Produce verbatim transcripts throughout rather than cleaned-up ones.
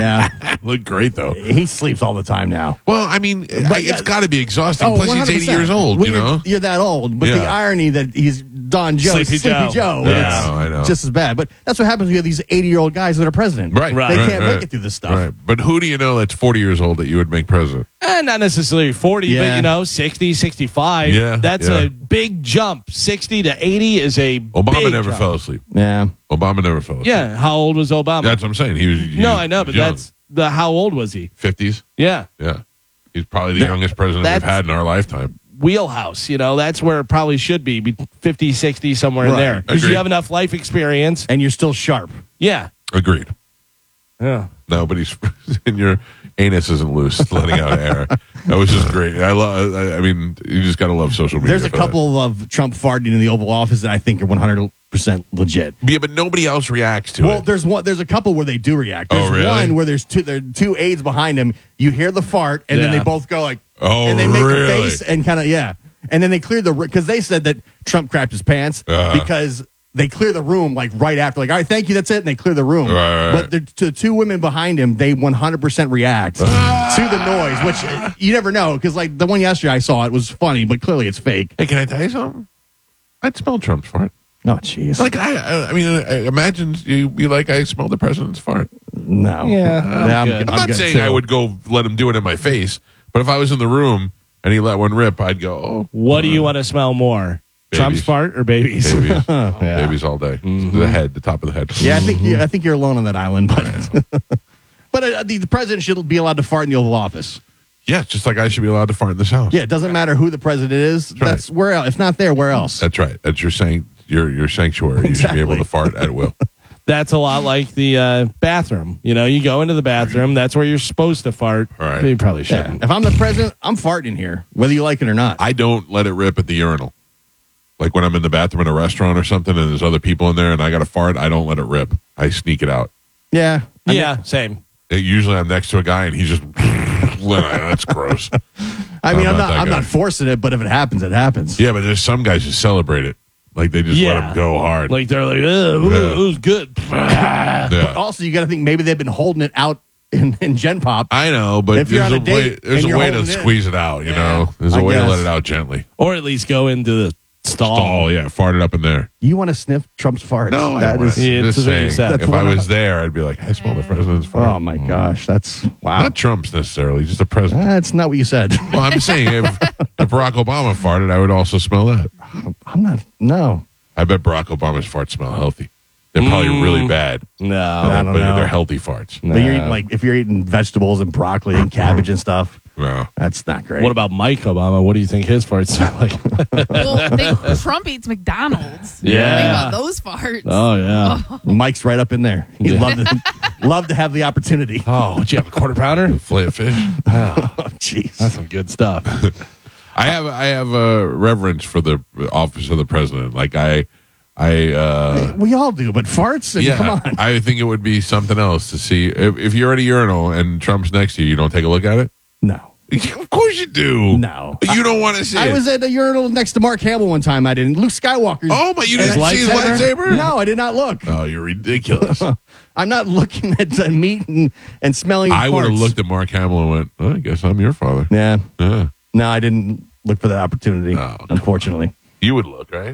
Yeah. Looked great, though. He sleeps all the time now. Well, I mean, I, it's got to be exhausting. Oh, Plus, one hundred he's percent. eighty years old, When you you're, know? You're that old. But Yeah. the irony that he's Don Joe, Sleepy Sleepy Joe. Joe, Yeah, it's I know, I know. just as bad. But that's what happens when you have these eighty-year-old guys that are president. Right. Right. They right, can't right. make it through this stuff. Right. But who do you know that's forty years old that you would make president? Eh, not necessarily forty, but, Yeah. you know, sixty, sixty-five. Yeah, That's yeah. a big jump. sixty to eighty is a Obama big never jump. fell asleep. Yeah. Obama never fell asleep. Yeah. How old was Obama? That's what I'm saying. He was. He no, was I know, but young. that's the how old was he? fifties. Yeah. Yeah. He's probably the youngest president we've that's- had in our lifetime. Wheelhouse, you know, that's where it probably should be, be fifty, sixty, somewhere in Right. there. Because Agreed. you have enough life experience. And you're still sharp. Yeah. Agreed. Yeah. No, but he's and your anus isn't loose, letting out air. That was just great. I love. I, I mean, you just gotta love social media. There's a for that. couple of Trump farting in the Oval Office that I think are one hundred percent legit. Yeah, but nobody else reacts to Well, it. there's one. There's a couple where they do react. There's Oh, really? one where there's two. There are two aides behind him. You hear the fart, and then Yeah. they both go like, Oh, and they make really? a face and kind of yeah, and then they clear the because they said that Trump crapped his pants Uh-huh. because they clear the room like right after, like all right, thank you, that's it, and they clear the room. Right, right, But the, the two women behind him, they one hundred percent react to the noise, which uh, you never know because like the one yesterday I saw it was funny, but clearly it's fake. Hey, can I tell you something? I'd smell Trump's fart. Oh jeez, Like I, I, I mean, I imagine you be like, I smell the president's fart. no, Yeah, I'm, I'm good. good. I'm, not good, saying too. I would go let him do it in my face, but if I was in the room and he let one rip, I'd go, oh, What do you want to smell more? Babies. Trump's fart or babies? babies, Yeah. babies all day. The head, the top of the head. Yeah, I think yeah, I think you're alone on that island, but but uh, the, the president should be allowed to fart in the Oval Office. Yeah, just like I should be allowed to fart in this house. Yeah, it doesn't matter who the president is. right. That's where else. If not there, where else? That's right. That's your saying. Your your sanctuary. You should be able to fart at will. That's a lot like the uh, bathroom. You know, you go into the bathroom. That's where you're supposed to fart. All right. You probably Yeah. shouldn't. If I'm the president, I'm farting in here, whether you like it or not. I don't let it rip at the urinal. Like when I'm in the bathroom in a restaurant or something, and there's other people in there, and I got to fart. I don't let it rip. I sneak it out. yeah, I mean, Yeah, same. It- usually, I'm next to a guy, and he's just. That's gross. I mean, I'm I'm not not. that I'm guy. not forcing it, but if it happens, it happens. Yeah, but there's some guys who celebrate it. Like they just let Yeah. him go hard. Like they're like, Ugh, ooh, Yeah. it was good. yeah. Also, you got to think maybe they've been holding it out in, in Gen Pop. I know, but If you're there's on a, a date way. There's and a you're way to holding it in. squeeze it out. You Yeah, know, there's a I way to guess. let it out gently. Or at least go into the stall. Oh yeah, fart it up in there. You want to sniff Trump's farts? No, I That don't is- wanna- Yeah, just it's what you saying. said. That's If I what I- was there, I'd be like, I smell the president's fart. Oh my gosh, that's wow. Not Trump's necessarily, just the president. That's not what you said. Well, I'm saying if, if Barack Obama farted, I would also smell that. I'm not. No. I bet Barack Obama's farts smell healthy. They're probably Mm. really bad, No. I don't but know. they're healthy farts. But you're eating like if you're eating vegetables and broccoli and cabbage and stuff, No. that's not great. What about Mike Obama? What do you think his farts smell like? Well, they, Trump eats McDonald's. Yeah. Think about those farts. Oh, yeah. Mike's right up in there. He'd love to love to have the opportunity. Oh, did you have a quarter pounder? Fillet of fish. Oh, jeez. That's some good stuff. I have I have a reverence for the office of the president. Like I, I uh, We all do, but farts. And yeah, come on. I think it would be something else to see if, if you're at a urinal and Trump's next to you. You don't take a look at it. No. Of course you do. No. You don't want to see I it. was at a urinal next to Mark Hamill one time. I didn't. Luke Skywalker. Oh, but you And didn't I- see his lightsaber? No, I did not look. Oh, you're ridiculous. I'm not looking at the meat and, and smelling. I would have farts. looked at Mark Hamill and went, oh, I guess I'm your father. Yeah. Yeah. No, I didn't look for that opportunity. Oh, okay. Unfortunately. You would look, right?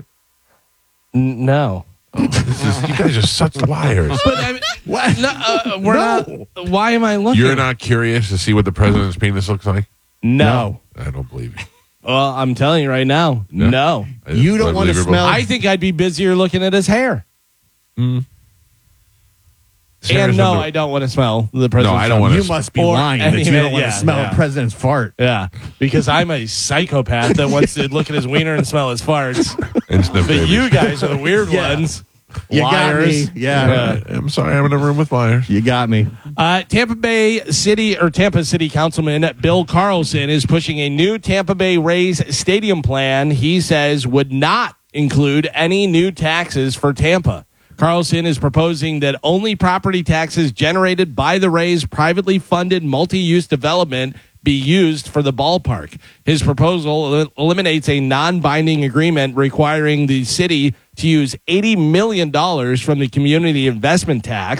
N- no. This is, you guys are such liars. But I mean, What? no, uh, we're No. not. Why am I looking? You're not curious to see what the president's penis looks like? No. I don't believe you. Well, I'm telling you right now. No. No. I just- You don't I wanna believe your smell- book. I think I'd be busier looking at his hair. Sarah's and no, under- I don't want to smell the president's I don't farts. wanna- You must be Or lying that you any- don't want yeah, to smell yeah. a president's fart. Yeah, because I'm a psychopath that wants to look at his wiener and smell his farts. And sniff But babies. you guys are the weird Yeah. ones. You got Liars. me. Yeah. I'm sorry, I'm in a room with liars. You got me. Uh, Tampa Bay City or Tampa City Councilman Bill Carlson is pushing a new Tampa Bay Rays stadium plan. He says would not include any new taxes for Tampa. Carlson is proposing that only property taxes generated by the Rays' privately funded multi-use development be used for the ballpark. His proposal el- eliminates a non-binding agreement requiring the city to use eighty million dollars from the community investment tax.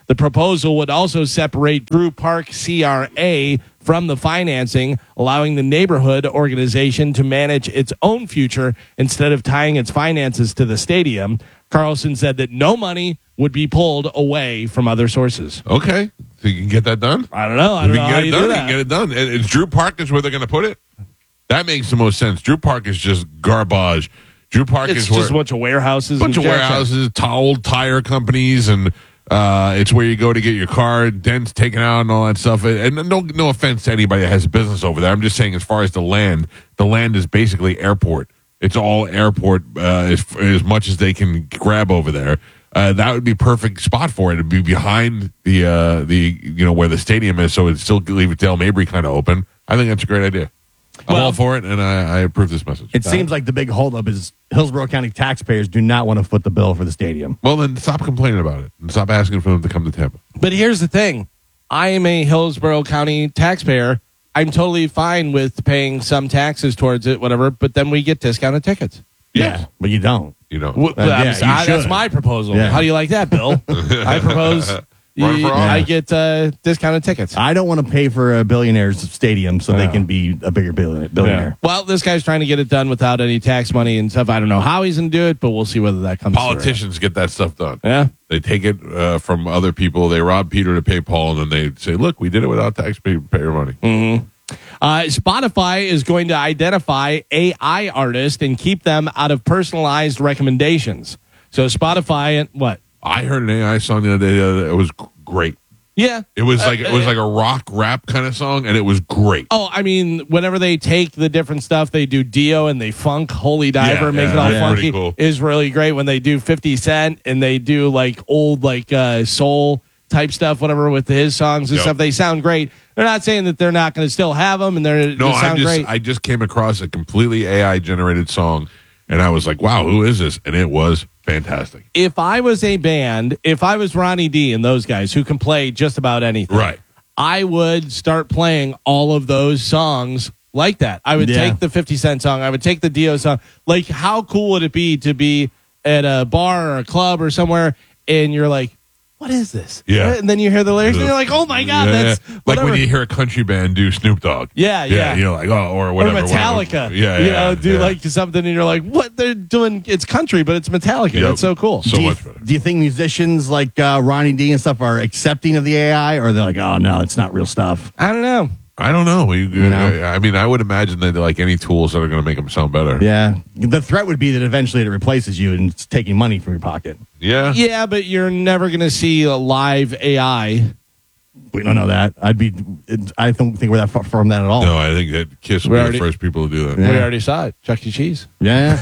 The proposal would also separate Drew Park C R A from the financing, allowing the neighborhood organization to manage its own future instead of tying its finances to the stadium. Carlson said that no money would be pulled away from other sources. Okay. So you can get that done? I don't know. I If don't you know can how get it you done, do you that. can get it done. And it's Drew Park is where they're going to put it. That makes the most sense. Drew Park is just garbage. Drew Park It's is just where a bunch of warehouses. bunch and of Jackson. warehouses, t- old tire companies, and uh, it's where you go to get your car dents taken out and all that stuff. And no, no offense to anybody that has a business over there. I'm just saying, as far as the land, the land is basically airport. It's all airport uh, as, as much as they can grab over there. Uh, that would be perfect spot for it. It'd be behind the uh, the you know where the stadium is, so it'd still leave Dale Mabry kind of open. I think that's a great idea. I'm Well- all for it, and I, I approve this message. It seems like the big holdup is Hillsborough County taxpayers do not want to foot the bill for the stadium. Well, then stop complaining about it and stop asking for them to come to Tampa. But here's the thing. I am a Hillsborough County taxpayer. I'm totally fine with paying some taxes towards it, whatever, but then we get discounted tickets. Yeah, but you don't. You know, W- Uh, yeah, I'm- you I- that's should. my proposal. Yeah. How do you like that, Bill? I propose Run you- for I office. get uh, discounted tickets. I don't want to pay for a billionaire's stadium so they Yeah. can be a bigger billion- billionaire. Well, this guy's trying to get it done without any tax money and stuff. I don't know how he's going to do it, but we'll see whether that comes through. politicians get that stuff done. Yeah. They take it uh, from other people. They rob Peter to pay Paul, and then they say, "Look, we did it without taxpayer money." Mm. Uh, Spotify is going to identify A I artists and keep them out of personalized recommendations. So Spotify, what? I heard an A I song the other day. Uh, it was g- great. Yeah. It was Uh, like it was like a rock rap kind of song, and it was great. Oh, I mean, whenever they take the different stuff, they do Dio and they funk Holy Diver, Yeah, make yeah, it all yeah. funky. Pretty cool. Is really great when they do fifty Cent and they do like old like uh, soul type stuff, whatever with his songs and Yep. stuff. They sound great. They're not saying that they're not going to still have them and they're No, they I sound just great. I just came across a completely A I generated song, and I was like, "Wow, who is this?" And it was fantastic. If I was a band, if I was Ronnie D and those guys who can play just about anything, Right. I would start playing all of those songs like that. I would Yeah. take the fifty Cent song. I would take the Dio song. Like, how cool would it be to be at a bar or a club or somewhere and you're like, what is this? Yeah. And then you hear the lyrics and you're like, oh my God, Yeah, that's yeah. like whatever. when you hear a country band do Snoop Dogg. Yeah, yeah. You're like, oh, or or whatever. Metallica. whatever. Yeah, You yeah. know, do yeah. like something and you're like, what they're doing, it's country, but it's Metallica. Yep. That's so cool. So do, you, much better. do you think musicians like uh, Ronnie D and stuff are accepting of the A I, or they're like, oh no, it's not real stuff? I don't know. I don't know. You, know? I mean, I would imagine that like any tools that are going to make them sound better. Yeah, the threat would be that eventually it replaces you and it's taking money from your pocket. Yeah. Yeah, but you're never going to see a live A I. We don't know that. I'd be. I don't think we're that far from that at all. No, I think that Kiss will We be already- the first people to do that. Yeah. We already saw it. Chuck E. Cheese. Yeah.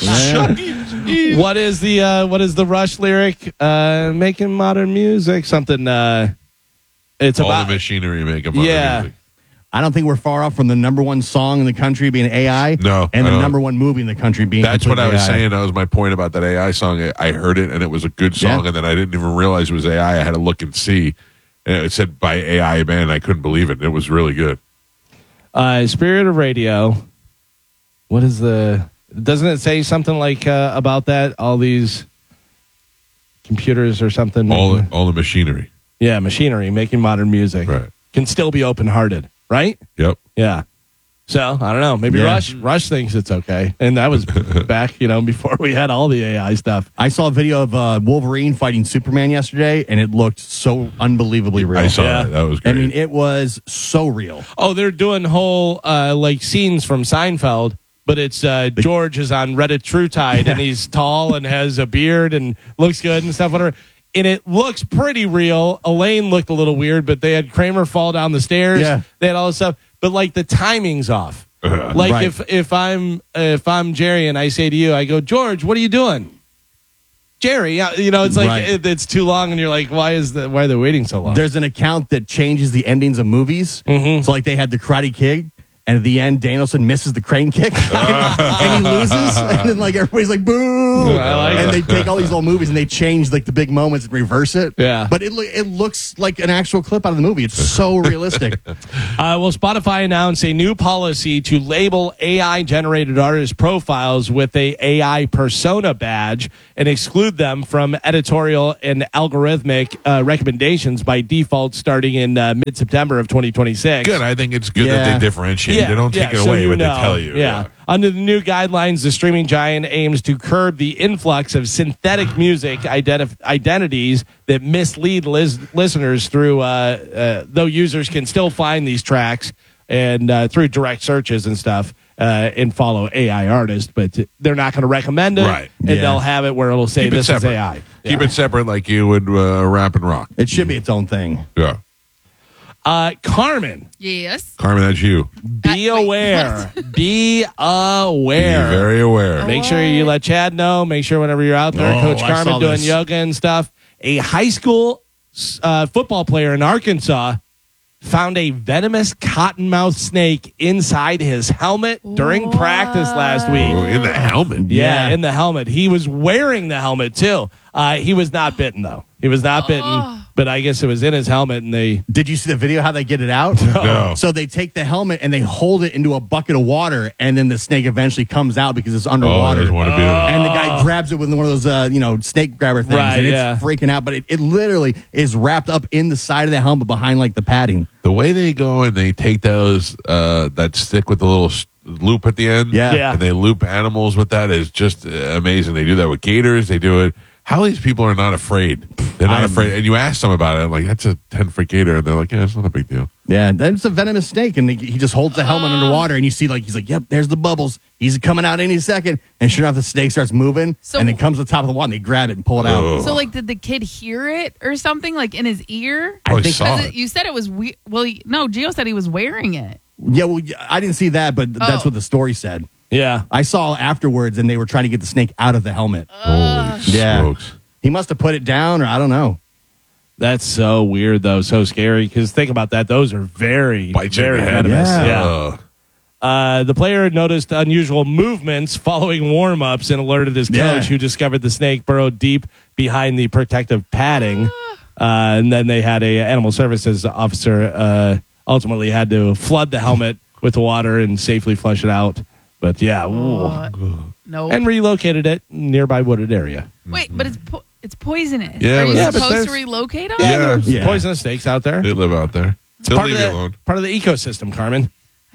yeah. What is the uh, what is the Rush lyric? Uh, making modern music. Something. Uh, it's All about. the machinery make them. Yeah. Music. I don't think we're far off from the number one song in the country being A I. No, and I the don't. number one movie in the country being. That's what I was completely A I. saying. That was my point about that A I song. I- I heard it and it was a good song, Yeah. and then I didn't even realize it was A I. I had to look and see. And it said by A I band. I couldn't believe it. It was really good. Uh, Spirit of Radio. What is the? Doesn't it say something like uh, about that? All these computers or something. All the, all the machinery. Yeah, machinery making modern music Right. can still be open hearted, right? Yep. Yeah. So I don't know. Maybe Yeah. Rush Rush thinks it's okay, and that was back, you know, before we had all the A I stuff. I saw a video of uh, Wolverine fighting Superman yesterday, and it looked so unbelievably real. I saw Yeah. that. That was I great. mean, it was so real. Oh, they're doing whole uh, like scenes from Seinfeld, but it's uh, George is on Reddit True Tide, and he's tall and has a beard and looks good and stuff, whatever. And it looks pretty real. Elaine looked a little weird, but they had Kramer fall down the stairs. Yeah. They had all this stuff, but like the timing's off. Like Right. if if I'm if I'm Jerry and I say to you, I go, George, what are you doing? Jerry, uh, you know, it's like Right. it, it's too long, and you're like, why is the why are they waiting so long? There's an account that changes the endings of movies. Mhm. So, like, they had the Karate Kid, And at the end, Danielson misses the crane kick and he loses. And then like everybody's like, boo. I like and it. they take all these old movies and they change like the big moments and reverse it. Yeah. But it, lo- it looks like an actual clip out of the movie. It's so realistic. Uh, well, Spotify announced a new policy to label A I-generated artist profiles with a A I persona badge and exclude them from editorial and algorithmic uh, recommendations by default starting in uh, mid-September of twenty twenty-six. Good. I think it's good Yeah. that they differentiate. They don't take yeah, it so away you when know. they tell you. Yeah. Under the new guidelines, the streaming giant aims to curb the influx of synthetic music identi- identities that mislead lis- listeners through, uh, uh, though users can still find these tracks and uh, through direct searches and stuff uh, and follow A I artists, but they're not going to recommend it. Right. And Yeah. they'll have it where it'll say Keep it this is separate. A I. Keep Yeah. it separate like you would uh, rap and rock. It should be its own thing. Yeah. Uh, Carmen, Yes. Carmen, that's you. be Uh, wait, aware. Be Be aware. very aware. Make sure you let Chad know. Make sure whenever you're out there, Oh, Coach I Carmen saw doing this. yoga and stuff. A high school uh, football player in Arkansas found a venomous cottonmouth snake inside his helmet during What? practice last week. Oh, in the helmet. Yeah, Yeah. in the helmet. He was wearing the helmet too. Uh, he was not bitten though. He was not bitten, but I guess it was in his helmet, and they. Did you see the video how they get it out? No. So they take the helmet and they hold it into a bucket of water, and then the snake eventually comes out because it's Oh, underwater. there's one to be. And the guy grabs it with one of those, uh, you know, snake grabber things, Right, and it's yeah. freaking out. But it, it literally is wrapped up in the side of the helmet behind like the padding. The way they go and they take those uh, that stick with the little s- loop at the end, Yeah. Yeah. and they loop animals with that is just uh, amazing. They do that with gators. They do it. How these people are not afraid? They're not I'm- afraid. And you ask them about it, like that's a ten foot gator, and they're like, yeah, it's not a big deal. Yeah, that's a venomous snake, and he, he just holds the helmet underwater, and you see like he's like, "Yep, there's the bubbles. He's coming out any second." And sure enough, the snake starts moving, So- and it comes to the top of the water, and they grab it and pull it out. Oh. So, like, did the kid hear it or something, like in his ear? Oh, I think- saw 'Cause it. it- you said it was we- well. he- No, Gio said he was wearing it. Yeah, well, yeah, I didn't see that, but that's Oh. what the story said. Yeah. I saw afterwards, and they were trying to get the snake out of the helmet. Holy Yeah. smokes! He must have put it down, or I don't know. That's so weird, though. So scary. Because think about that; those are very, Bites you in very the head. venomous. Yeah. Yeah. Ugh. Uh, the player noticed unusual movements following warm-ups and alerted his coach, Yeah. who discovered the snake burrowed deep behind the protective padding. Uh, and then they had a animal services officer uh, ultimately had to flood the helmet with water and safely flush it out. But yeah, ooh. Uh, no. And relocated it nearby wooded area. Wait, but it's po- it's poisonous. Yeah, Are you but- Yeah, but supposed there's- to relocate them? Yeah. There's Yeah. poisonous snakes out there. They live out there. They'll Part of, leave you the, alone. part of the ecosystem, Carmen.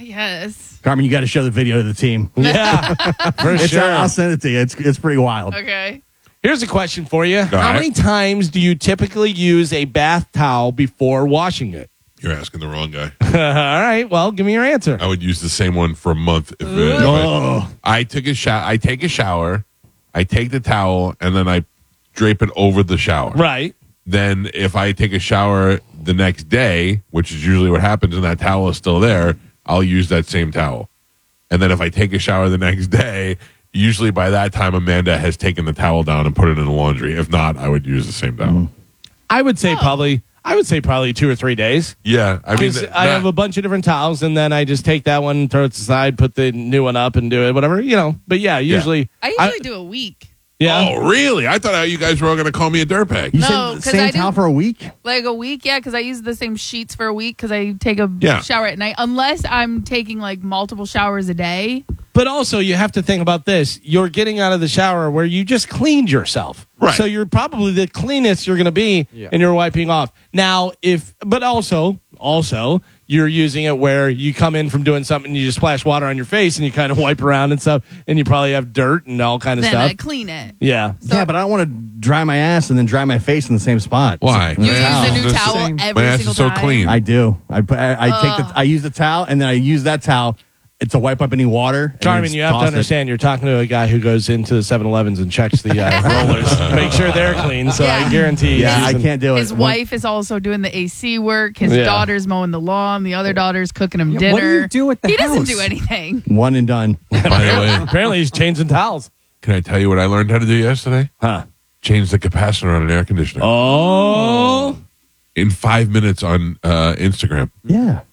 Yes. Carmen, you got to show the video to the team. Yeah, for It's, sure. I'll send it to you. It's it's pretty wild. Okay. Here's a question for you. How right. many times do you typically use a bath towel before washing it? You're asking the wrong guy. All right, well, give me your answer. I would use the same one for a month. If, uh, if Oh. I, I took a shower. I take a shower. I take the towel and then I drape it over the shower. Right. Then if I take a shower the next day, which is usually what happens, and that towel is still there, I'll use that same towel. And then if I take a shower the next day, usually by that time Amanda has taken the towel down and put it in the laundry. If not, I would use the same towel. I would say probably. I would say probably two or three days. Yeah, I mean, Because th- I that- have a bunch of different towels, and then I just take that one, throw it aside, put the new one up, and do it, whatever you know. But yeah, usually, I usually do a week. yeah. Oh, really? I thought you guys were all going to call me a dirtbag. You No, said the 'cause same I towel do- for a week? Like a week, yeah, because I use the same sheets for a week because I take a Yeah. shower at night. Unless I'm taking like multiple showers a day. But also, you have to think about this. You're getting out of the shower where you just cleaned yourself. Right. So you're probably the cleanest you're going to be, and you're wiping off. Now, if, but also, also, you're using it where you come in from doing something, and you just splash water on your face, and you kind of wipe around and stuff, and you probably have dirt and all kind of Then stuff. I clean it. yeah. So- yeah, but I don't want to dry my ass and then dry my face in the same spot. Why? You use Towel. the new The towel same- every my ass single is so time. clean. I do. I put- I, I take the I use the towel and then I use that towel to wipe up any water. and Carmen, just you have to toss it. understand, you're talking to a guy who goes into the seven elevens and checks the uh, rollers, make sure they're clean. So I Yeah. guarantee. Yeah, he's I using- can't do it. His One- wife is also doing the A C work. His Yeah. daughter's mowing the lawn. The other daughter's cooking him dinner. what do you do at the He doesn't house? do anything. One and done. By the way, Apparently, he's changing towels. can I tell you what I learned how to do yesterday? Huh? Change the capacitor on an air conditioner Oh, in five minutes on uh, Instagram. Yeah.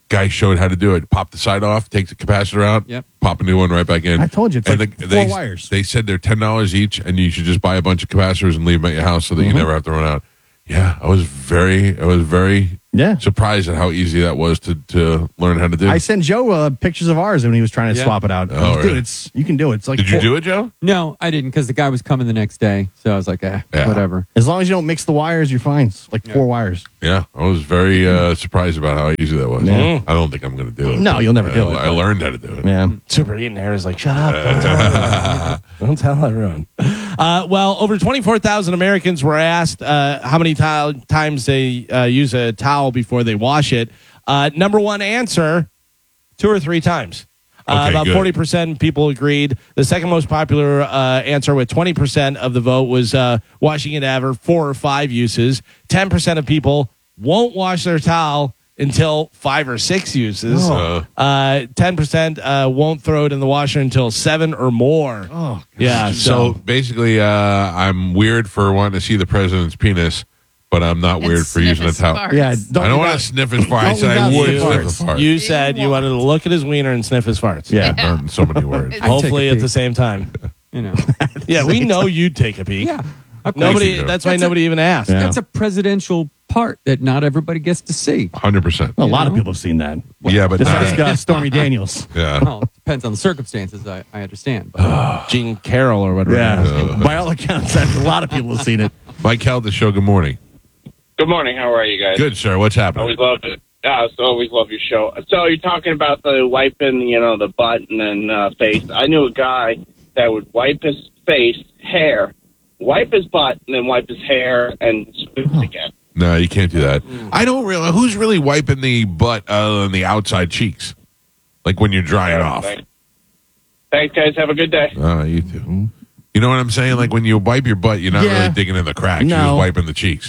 Guy showed how to do it. Pop the side off, take the capacitor out, Yep. pop a new one right back in. I told you, it's And like the- four they, wires. They said they're ten dollars each, and you should just buy a bunch of capacitors and leave them at your house so that Mm-hmm. you never have to run out. Yeah, I was very, I was very Yeah. surprised at how easy that was to, to learn how to do. I sent Joe uh, pictures of ours when he was trying to Yeah. swap it out. Oh, Dude, really? it's you can do it. It's like Did you four- do it, Joe? No, I didn't because the guy was coming the next day. So I was like, eh, Yeah. whatever. As long as you don't mix the wires, you're fine. It's like four wires. Yeah, I was very uh, surprised about how easy that was. Yeah. I don't think I'm going to do it. No, you'll never I, do it, I but- learned how to do it. Yeah. Super Eaton Hair is like, shut up. Don't tell everyone. Don't tell everyone. Uh, well, over twenty-four thousand Americans were asked uh, how many ti- times they uh, use a towel before they wash it. Uh, number one answer, two or three times. Uh, Okay, about good. forty percent of people agreed. The second most popular uh, answer with twenty percent of the vote was uh, washing it ever, four or five uses. ten percent of people won't wash their towel until five or six uses. Oh. Uh, ten percent uh, won't throw it in the washer until seven or more. Oh, Yeah, So so, basically, uh, I'm weird for wanting to see the president's penis, but I'm not And weird for sniff using a his towel. farts. Yeah. I don't leave want out- to sniff his fart. I don't said leave I out would his sniff farts. his fart. you said you wanted to look at his wiener and sniff his farts. Yeah. Not in so many words. I'd Hopefully take a at peek. the same time. You know. Yeah, we know you'd take a peek. Yeah. Of course. Nobody. you do. That's why That's a- nobody even asked. Yeah. That's a presidential part that not everybody gets to see. one hundred percent. A lot of know? people have seen that. Yeah, but Just not, ask uh, Stormy Daniels. yeah. Well, it depends on the circumstances, I, I understand. But Gene Carroll or whatever. Yeah. By all accounts, that's a lot of people have seen it. Mike Held, the show. Good morning. Good morning. How are you guys? Good, sir. What's happening? Always loved it. Yeah, so always love your show. So you're talking about the wiping, you know, the butt and then uh, face. I knew a guy that would wipe his face, hair, wipe his butt, and then wipe his hair and switch again. No, you can't do that. I don't really. Who's really wiping the butt other than the outside cheeks? Like when you're drying off. Thanks. Thanks, guys. Have a good day. Oh, you too. You know what I'm saying? Like when you wipe your butt, you're not Yeah. really digging in the cracks. You're No. just wiping the cheeks.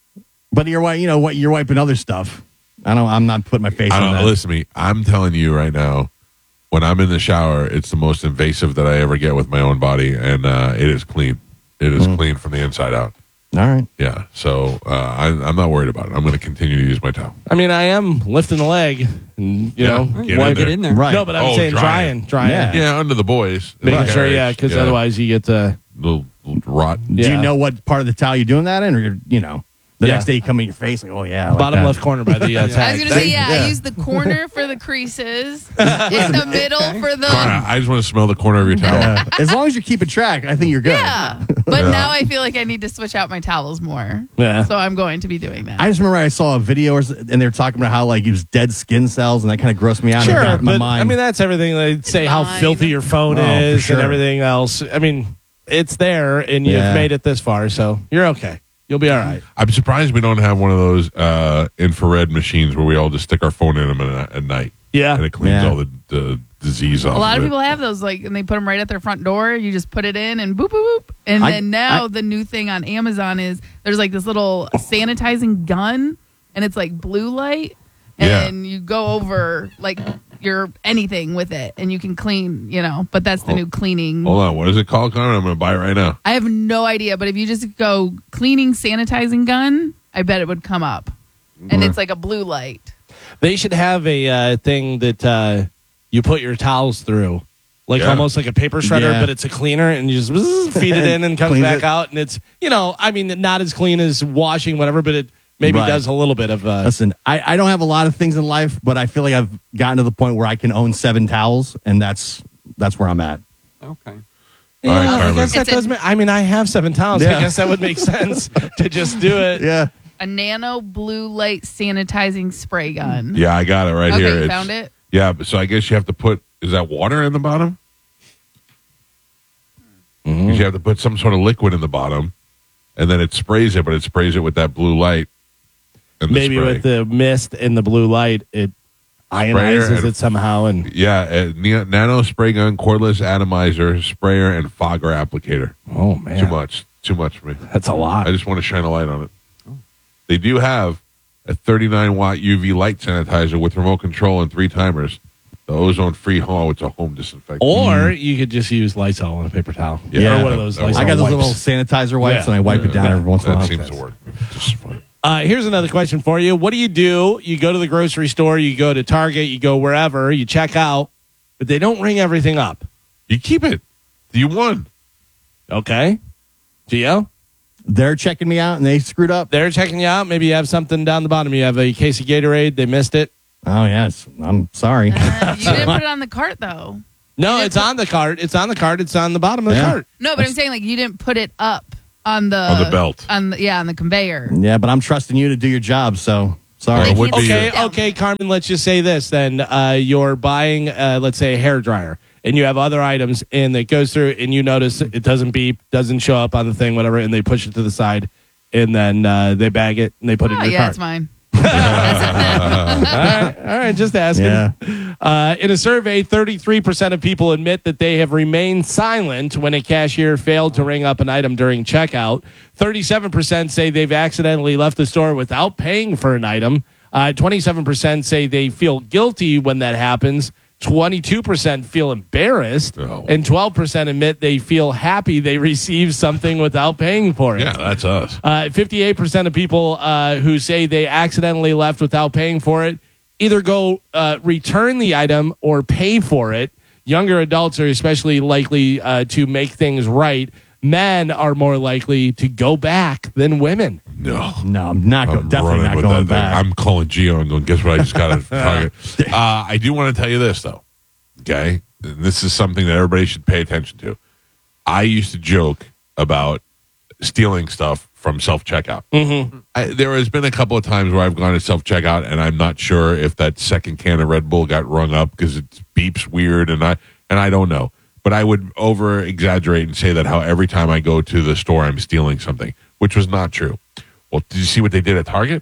But you're wi- you know what? You're wiping other stuff. I don't. I'm not putting my face I on don't that. listen to me. I'm telling you right now, when I'm in the shower, it's the most invasive that I ever get with my own body, and uh, it is clean. It is clean from the inside out. All right. Yeah, so uh, I, I'm not worried about it. I'm going to continue to use my towel. I mean, I am lifting the leg, and you Yeah. know, Get in wipe there. get in there. Right. No, but I'm Oh, saying drying. drying, drying. Yeah. Yeah, under the boys, Making Like sure, Harris. yeah, because otherwise you get the. little, little rot. Do Yeah. you know what part of the towel you're doing that in, or you're, you know, the Yeah. next day you come in your face like, oh yeah, I like Bottom that. left corner by the uh, I was tag. gonna say, yeah, Yeah. I use the corner for the creases, in the middle for the. Connor, I just want to smell the corner of your towel. Yeah. As long as you're keeping track, I think you're good. Yeah, but now I feel like I need to switch out my towels more. Yeah. So I'm going to be doing that. I just remember I saw a video or s- and they were talking about how like it was dead skin cells, and that kind of grossed me out. Sure, in the back of my but mind. I mean that's everything. They say how Fine. filthy your phone Oh, for is sure. and everything else. I mean, it's there, and you've Yeah. made it this far, so you're okay. You'll be all right. I'm surprised we don't have one of those uh, infrared machines where we all just stick our phone in them at, at night. Yeah. And it cleans Yeah. all the, the disease off. A lot of it. people have those, like, and they put them right at their front door. You just put it in and boop, boop, boop. And I- then now I- the new thing on Amazon is there's like this little sanitizing gun, and it's like blue light, and you go over like your anything with it, and you can clean, you know. But that's the Oh. new cleaning. Hold on. What is it called, Connor? I'm going to buy it right now. I have no idea, but if you just go cleaning sanitizing gun, I bet it would come up, and it's like a blue light. They should have a uh, thing that uh, you put your towels through, like Yeah. almost like a paper shredder, Yeah. but it's a cleaner, and you just bzzz, feed it in and comes Cleans back it. out, and it's you know, I mean, not as clean as washing, whatever, but it maybe Right. does a little bit of. Uh, Listen, I, I don't have a lot of things in life, but I feel like I've gotten to the point where I can own seven towels, and that's that's where I'm at. Okay. yeah, All right, I Carmen. guess that It's a- does. Make, I mean, I have seven towels. Yeah. I guess that would make sense to just do it. Yeah. A nano blue light sanitizing spray gun. Yeah, I got it right Okay, here. you It's- found it? Yeah, but so I guess you have to put, is that water in the bottom? Mm-hmm. 'Cause you have to put some sort of liquid in the bottom, and then it sprays it, but it sprays it with that blue light. and the Maybe spray. with the mist and the blue light, it Sprayer ionizes and- it somehow, and Yeah, a ne- nano spray gun, cordless atomizer, sprayer, and fogger applicator. oh man, Too much. Too much for me. That's a lot. I just want to shine a light on it. They do have a thirty-nine watt U V light sanitizer with remote control and three timers. The ozone free home. It's a home disinfectant. Or you could just use Lysol on a paper towel. Yeah. or one of those That- that Lysol I got those wipes. little sanitizer wipes, Yeah. and I wipe it down Yeah, every once in a that while. seems to work. Just fine. Uh, here's another question for you. What do you do? You go to the grocery store, you go to Target, you go wherever, you check out, but they don't ring everything up. You keep it. You won. Okay. Gio? They're checking me out and they screwed up. They're checking you out. Maybe you have something down the bottom. You have a case of Gatorade. They missed it. Oh, yes. I'm sorry. Uh, you didn't put it on the cart, though. No, You it's didn't on the cart. It's on the cart. It's on the bottom of the Yeah. cart. No, but I'm saying like you didn't put it up on the On the belt. On the, yeah, on the conveyor. Yeah, but I'm trusting you to do your job, so sorry. Well, it would be Okay, Yeah. okay, Carmen, let's just say this then. Uh, you're buying, uh, let's say, a hair dryer, and you have other items, and it goes through, and you notice it doesn't beep, doesn't show up on the thing, whatever, and they push it to the side, and then uh, they bag it, and they put it Oh, in your yeah, cart. it's mine. all right, all right, just asking. Yeah. Uh, in a survey, thirty-three percent of people admit that they have remained silent when a cashier failed to ring up an item during checkout. thirty-seven percent say they've accidentally left the store without paying for an item. Uh, twenty-seven percent say they feel guilty when that happens. twenty-two percent feel embarrassed. Oh. And twelve percent admit they feel happy they received something without paying for it. Yeah, that's us. Uh, fifty-eight percent of people uh, who say they accidentally left without paying for it either go uh, return the item or pay for it. Younger adults are especially likely uh, to make things right. Men are more likely to go back than women. No. No, I'm not go- I'm definitely running not with going that thing. back. I'm calling Gio and going, guess what? I just got a target. Uh, I do want to tell you this, though. Okay? And this is something that everybody should pay attention to. I used to joke about stealing stuff from self-checkout. Mm-hmm. I, there has been a couple of times where I've gone to self-checkout, and I'm not sure if that second can of Red Bull got rung up because it beeps weird, and I and I don't know. But I would over-exaggerate and say that how every time I go to the store, I'm stealing something, which was not true. Well, did you see what they did at Target?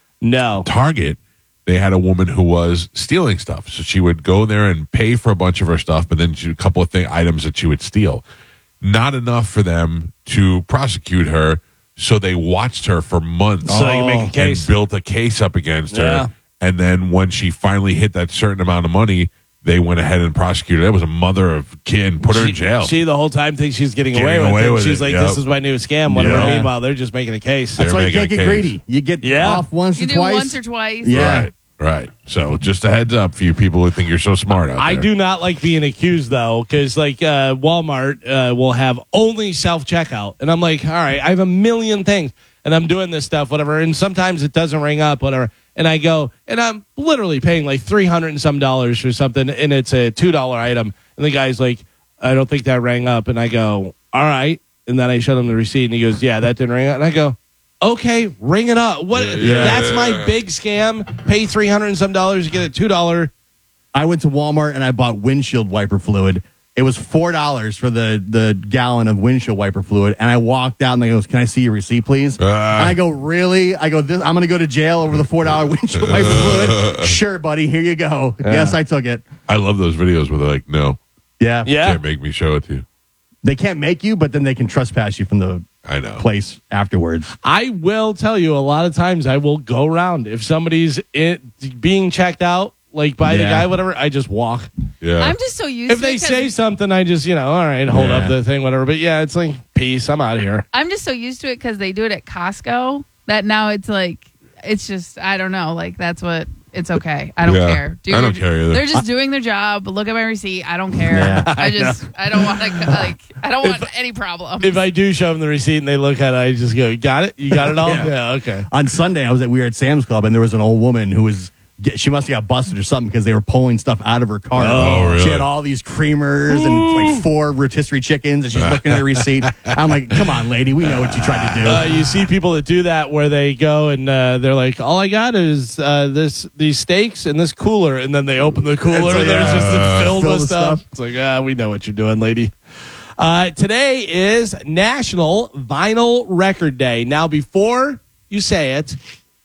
No. Target, they had a woman who was stealing stuff. So she would go there and pay for a bunch of her stuff, but then she, a couple of thing, items that she would steal. Not enough for them to prosecute her, so they watched her for months. So they can make a case. And built a case up against Yeah. her. And then when she finally hit that certain amount of money, they went ahead and prosecuted her. That was a mother of kid and put her in jail. She the whole time thinks she's getting, Getting away with away it. with She's it, like, yep. this is my new scam. Whatever. Yeah. Meanwhile, they're just making a case. They're That's why you making can't a get case. greedy. You get Yeah. off once You or do twice. once or twice. Yeah. Right, right. So just a heads up for you people who think you're so smart out I there. do not like being accused though, because like uh, Walmart uh, will have only self checkout, and I'm like, all right, I have a million things, and I'm doing this stuff, whatever, and sometimes it doesn't ring up, whatever, and I go, and I'm literally paying like three hundred and some dollars for something, and it's a two dollar item, and the guy's like, I don't think that rang up, and I go, all right, and then I showed him the receipt, and he goes, yeah, that didn't ring up, and I go, okay, ring it up. What? Yeah. That's my big scam. Pay three hundred and some dollars to get a two dollar. I went to Walmart and I bought windshield wiper fluid. It was four dollars for the, the gallon of windshield wiper fluid. And I walked out and they goes, can I see your receipt, please? Uh. and I go, really? I go, this, I'm going to go to jail over the four dollar windshield wiper fluid? Sure, buddy. Here you go. Yes, I took it. I love those videos where they're like, no, Yeah. Yeah. can't make me show it to you. They can't make you, but then they can trespass you from the I know. place afterwards. I will tell you, a lot of times I will go around. If somebody's in, being checked out, like by the Yeah. guy, whatever, I just walk. Yeah. I'm just so used If to they it 'cause say something, I just, you know, all right, hold Yeah. up the thing, whatever. But yeah, it's like, peace, I'm out of here. I'm just so used to it because they do it at Costco that now it's like it's just I don't know, like that's what it's okay. I don't Yeah. care. Do I don't your- care either. They're just doing their job. Look at my receipt. I don't care. Yeah. I just I don't want to like I don't want any problem. If I do show them the receipt and they look at it, I just go, you got it? You got it all? Yeah. yeah, okay. On Sunday, I was at we were at Sam's Club, and there was an old woman who was she must have got busted or something because they were pulling stuff out of her car. Oh, really? She had all these creamers and like four rotisserie chickens, and she's looking at the receipt. I'm like, come on, lady, we know what you tried to do. Uh, you see people that do that where they go and uh, they're like, all I got is uh, this these steaks and this cooler, and then they open the cooler It's like, and there's just uh, filled filled with with stuff. stuff. It's like, ah, we know what you're doing, lady. Uh, today is National Vinyl Record Day. Now, before you say it,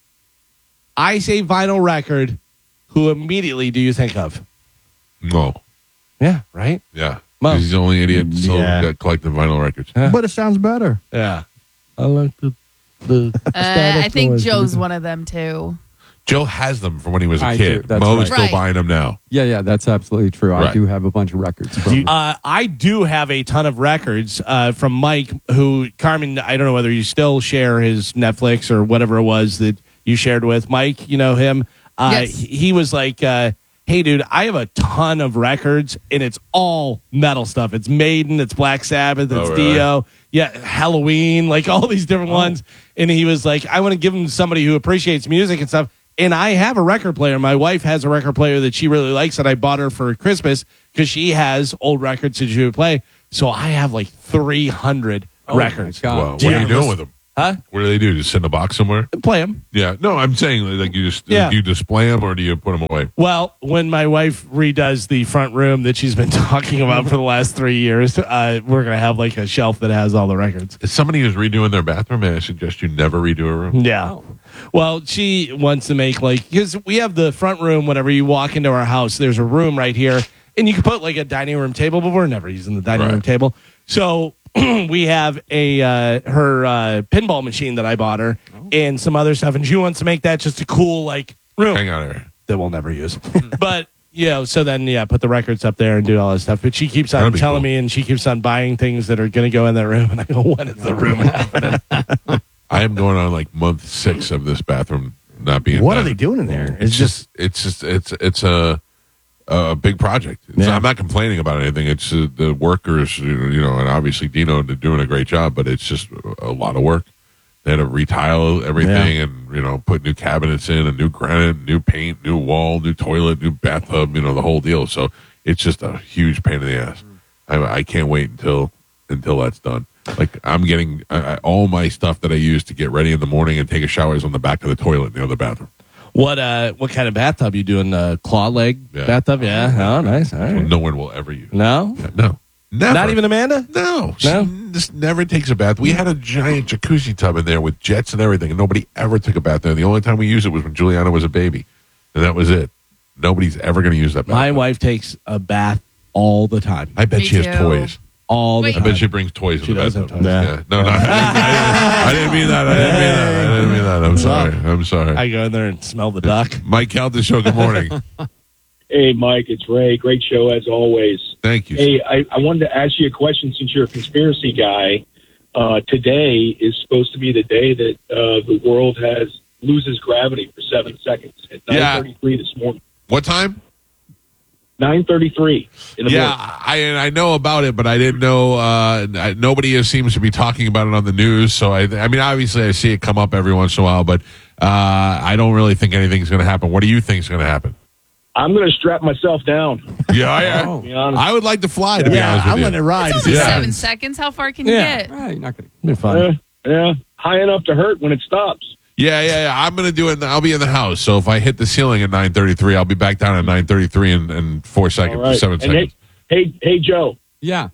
I say vinyl record. Who immediately do you think of? no. Yeah, right? Yeah. Mo. He's the only idiot still Yeah. got collecting vinyl records. But it sounds better. Yeah. I like the, the uh, I think Joe's one of them too. Joe has them from when he was a I kid. do. That's Mo is right. still Right. buying them now. Yeah, yeah, that's absolutely true. I Right. do have a bunch of records from him. Uh, I do have a ton of records uh, from Mike, who, Carmen, I don't know whether you still share his Netflix or whatever it was that you shared with Mike. You know him? Uh, Yes. he, he was like, uh, hey, dude, I have a ton of records, and it's all metal stuff. It's Maiden, it's Black Sabbath, it's Oh, really? Dio, yeah, Halloween, like all these different ones. And he was like, I want to give him somebody who appreciates music and stuff. And I have a record player. My wife has a record player that she really likes that I bought her for Christmas because she has old records that she would play. So I have like three hundred records. my God. Well, what Yeah. are you doing with them? Huh? What do they do? Just sit in a box somewhere? Play them. Yeah. No, I'm saying like you just Yeah. you display them or do you put them away? Well, when my wife redoes the front room that she's been talking about for the last three years, uh, we're going to have like a shelf that has all the records. As somebody who's redoing their bathroom, may I suggest you never redo a room? Yeah. Well, she wants to make like, because we have the front room, whenever you walk into our house, there's a room right here, and you can put like a dining room table, but we're never using the dining Right. room table. So we have a uh, her uh, pinball machine that I bought her and some other stuff, and she wants to make that just a cool like room Hang on here. that we'll never use. But you know, so then yeah, put the records up there and do all that stuff. But she keeps on That'd be telling cool. me, and she keeps on buying things that are going to go in that room, and I go, when is the room happening? I am going on like month six of this bathroom not being What done. are they doing in there? It's just it's just it's it's a a big project. It's, Yeah. I'm not complaining about anything. It's uh, the workers, you know, and obviously Dino, they're doing a great job, but it's just a lot of work. They had to retile everything Yeah. and you know put new cabinets in, a new granite, new paint, new wall, new toilet, new bathtub, you know the whole deal. So it's just a huge pain in the ass. I, I can't wait until until that's done. Like I'm getting I, I, all my stuff that I use to get ready in the morning and take a shower is on the back of the toilet in the other bathroom. What uh, what kind of bathtub you doing? Uh, claw leg Yeah. bathtub? Yeah. Oh, nice. All right. No one will ever use. No, Yeah, no, never. not even Amanda. No, she No? just never takes a bath. We had a giant jacuzzi tub in there with jets and everything, and nobody ever took a bath there. The only time we used it was when Juliana was a baby, and that was it. Nobody's ever going to use that bath. My wife takes a bath all the time. I bet Me she has too. toys. All the Wait. I time. bet she brings toys She in the does have bathtub. toys. Yeah. No, no, I didn't, I, didn't, I didn't mean that. I didn't mean that. I didn't mean that. I'm sorry. I'm sorry. I go in there and smell the duck. Mike Calda Show, good morning. Hey, Mike, it's Ray. Great show as always. Thank you. Hey, I, I wanted to ask you a question since you're a conspiracy guy. Uh, today is supposed to be the day that uh, the world has loses gravity for seven seconds at Yeah. nine thirty-three this morning. What time? nine thirty-three in the Yeah, morning. I I know about it, but I didn't know. Uh, I- nobody seems to be talking about it on the news. So I, I mean, obviously, I see it come up every once in a while, but uh, I don't really think anything's going to happen. What do you think is going to happen? I'm going to strap myself down. Yeah, yeah. To be honest. I would like to fly. To be Yeah, honest with I'm you. letting it ride. It's only Yeah. seven seconds. How far can you Yeah. get? Right, you're not gonna. Be fun. Uh, yeah, high enough to hurt when it stops. Yeah, yeah, yeah. I'm going to do it. I'll be in the house. So if I hit the ceiling at nine thirty-three, I'll be back down at nine thirty-three in, in four seconds, All right. seven And seconds. hey, hey, hey, Joe, Yeah.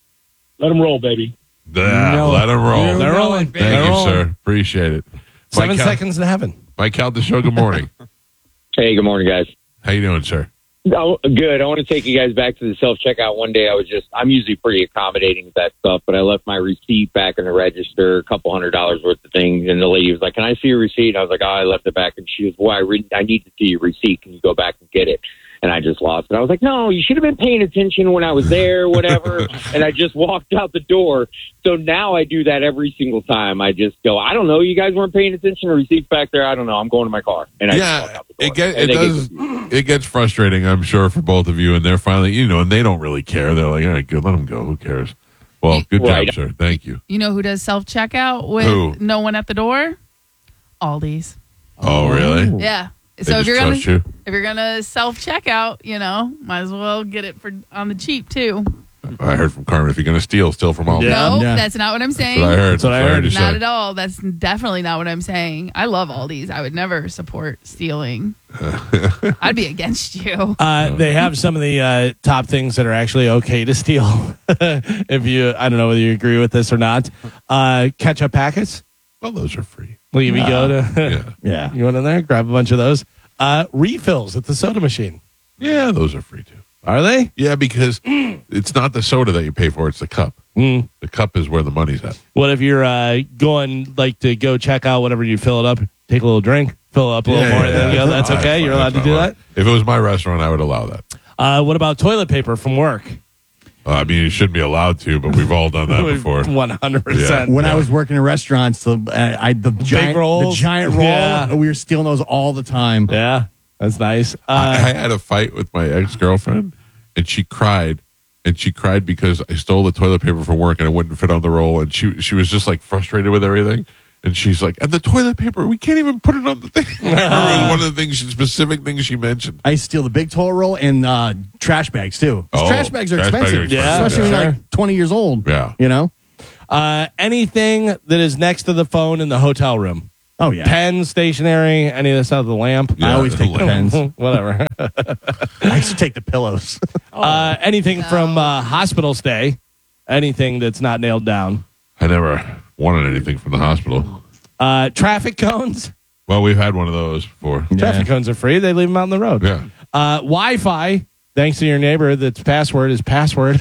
let them roll, baby. Yeah, No. let them roll. You They're know rolling. it, baby. Thank They're you, rolling. sir. Appreciate it. Seven Mike Cal- seconds to heaven. Mike Calda Show, good morning. Hey, good morning, guys. How you doing, sir? Oh, good. I want to take you guys back to the self checkout. One day, I was just, I'm usually pretty accommodating with that stuff, but I left my receipt back in the register, a couple hundred dollars worth of things. And the lady was like, "Can I see your receipt?" And I was like, "Oh, I left it back." And she goes, "Well, I, re- I need to see your receipt. Can you go back and get it?" And I just lost it. I was like, "No, you should have been paying attention when I was there, whatever." And I just walked out the door. So now I do that every single time. I just go, "I don't know. You guys weren't paying attention. The receipt's back there. I don't know. I'm going to my car." And I just walk Yeah, out the door. it get, And it they does. get- It gets frustrating, I'm sure, for both of you. And they're finally, you know, and they don't really care. They're like, "All right, good, let them go. Who cares?" Well, good Right. job, sir. Thank you. You know who does self checkout with Who? no one at the door? Aldi's. Oh, really? Yeah. They So if just you're gonna trust you. if you're gonna self checkout, you know, might as well get it for on the cheap too. I heard from Carmen, if you're going to steal, steal from all. Yeah. no, yeah. that's not what I'm That's saying. what I heard. That's what I Sorry heard. to Not say. at all. That's definitely not what I'm saying. I love Aldi's. I would never support stealing. I'd be against you. Uh, they have some of the uh, top things that are actually okay to steal. If you, I don't know whether you agree with this or not. Uh, ketchup packets. Well, those are free. Well, you go to, Yeah. yeah, you went in there, grab a bunch of those. Uh, refills at the soda machine. Yeah, those are free, too. Are they? Yeah, because it's not the soda that you pay for, it's the cup. Mm. The cup is where the money's at. What if you're uh, going like to go check out whatever you fill it up, take a little drink, fill up a little Yeah, more, yeah, and then yeah. go, that's Fine, okay. fine, You're allowed to that's do fine. that. If it was my restaurant, I would allow that. Uh, what about toilet paper from work? Uh, I mean, you shouldn't be allowed to, but we've all done that before. One hundred percent. When Yeah. I was working in restaurants, the uh, I the giant the rolls? giant roll, Yeah. we were stealing those all the time. Yeah, that's nice. I, Uh, I had a fight with my ex girlfriend, and she cried, and she cried because I stole the toilet paper from work and it wouldn't fit on the roll, and she she was just like frustrated with everything. And she's like, and the toilet paper, we can't even put it on the thing. I remember it was one of the things, specific things she mentioned. I steal the big toilet roll and uh, trash bags too. 'Cause Oh, trash bags are trash bags are expensive, expensive, especially when yeah. you're like twenty years old. Yeah. you know. uh, anything that is next to the phone in the hotel room. Oh yeah, Pen, stationery, any of this out of the lamp. I always Yeah, take the lamp. pens. Whatever. I used to take the pillows. uh, anything no. from uh, hospital stay. Anything that's not nailed down. I never wanted anything from the hospital. Uh, traffic cones. Well, we've had one of those before. Traffic cones are free. They leave them out on the road. Yeah. Uh, Wi-Fi. Thanks to your neighbor, that's password is password.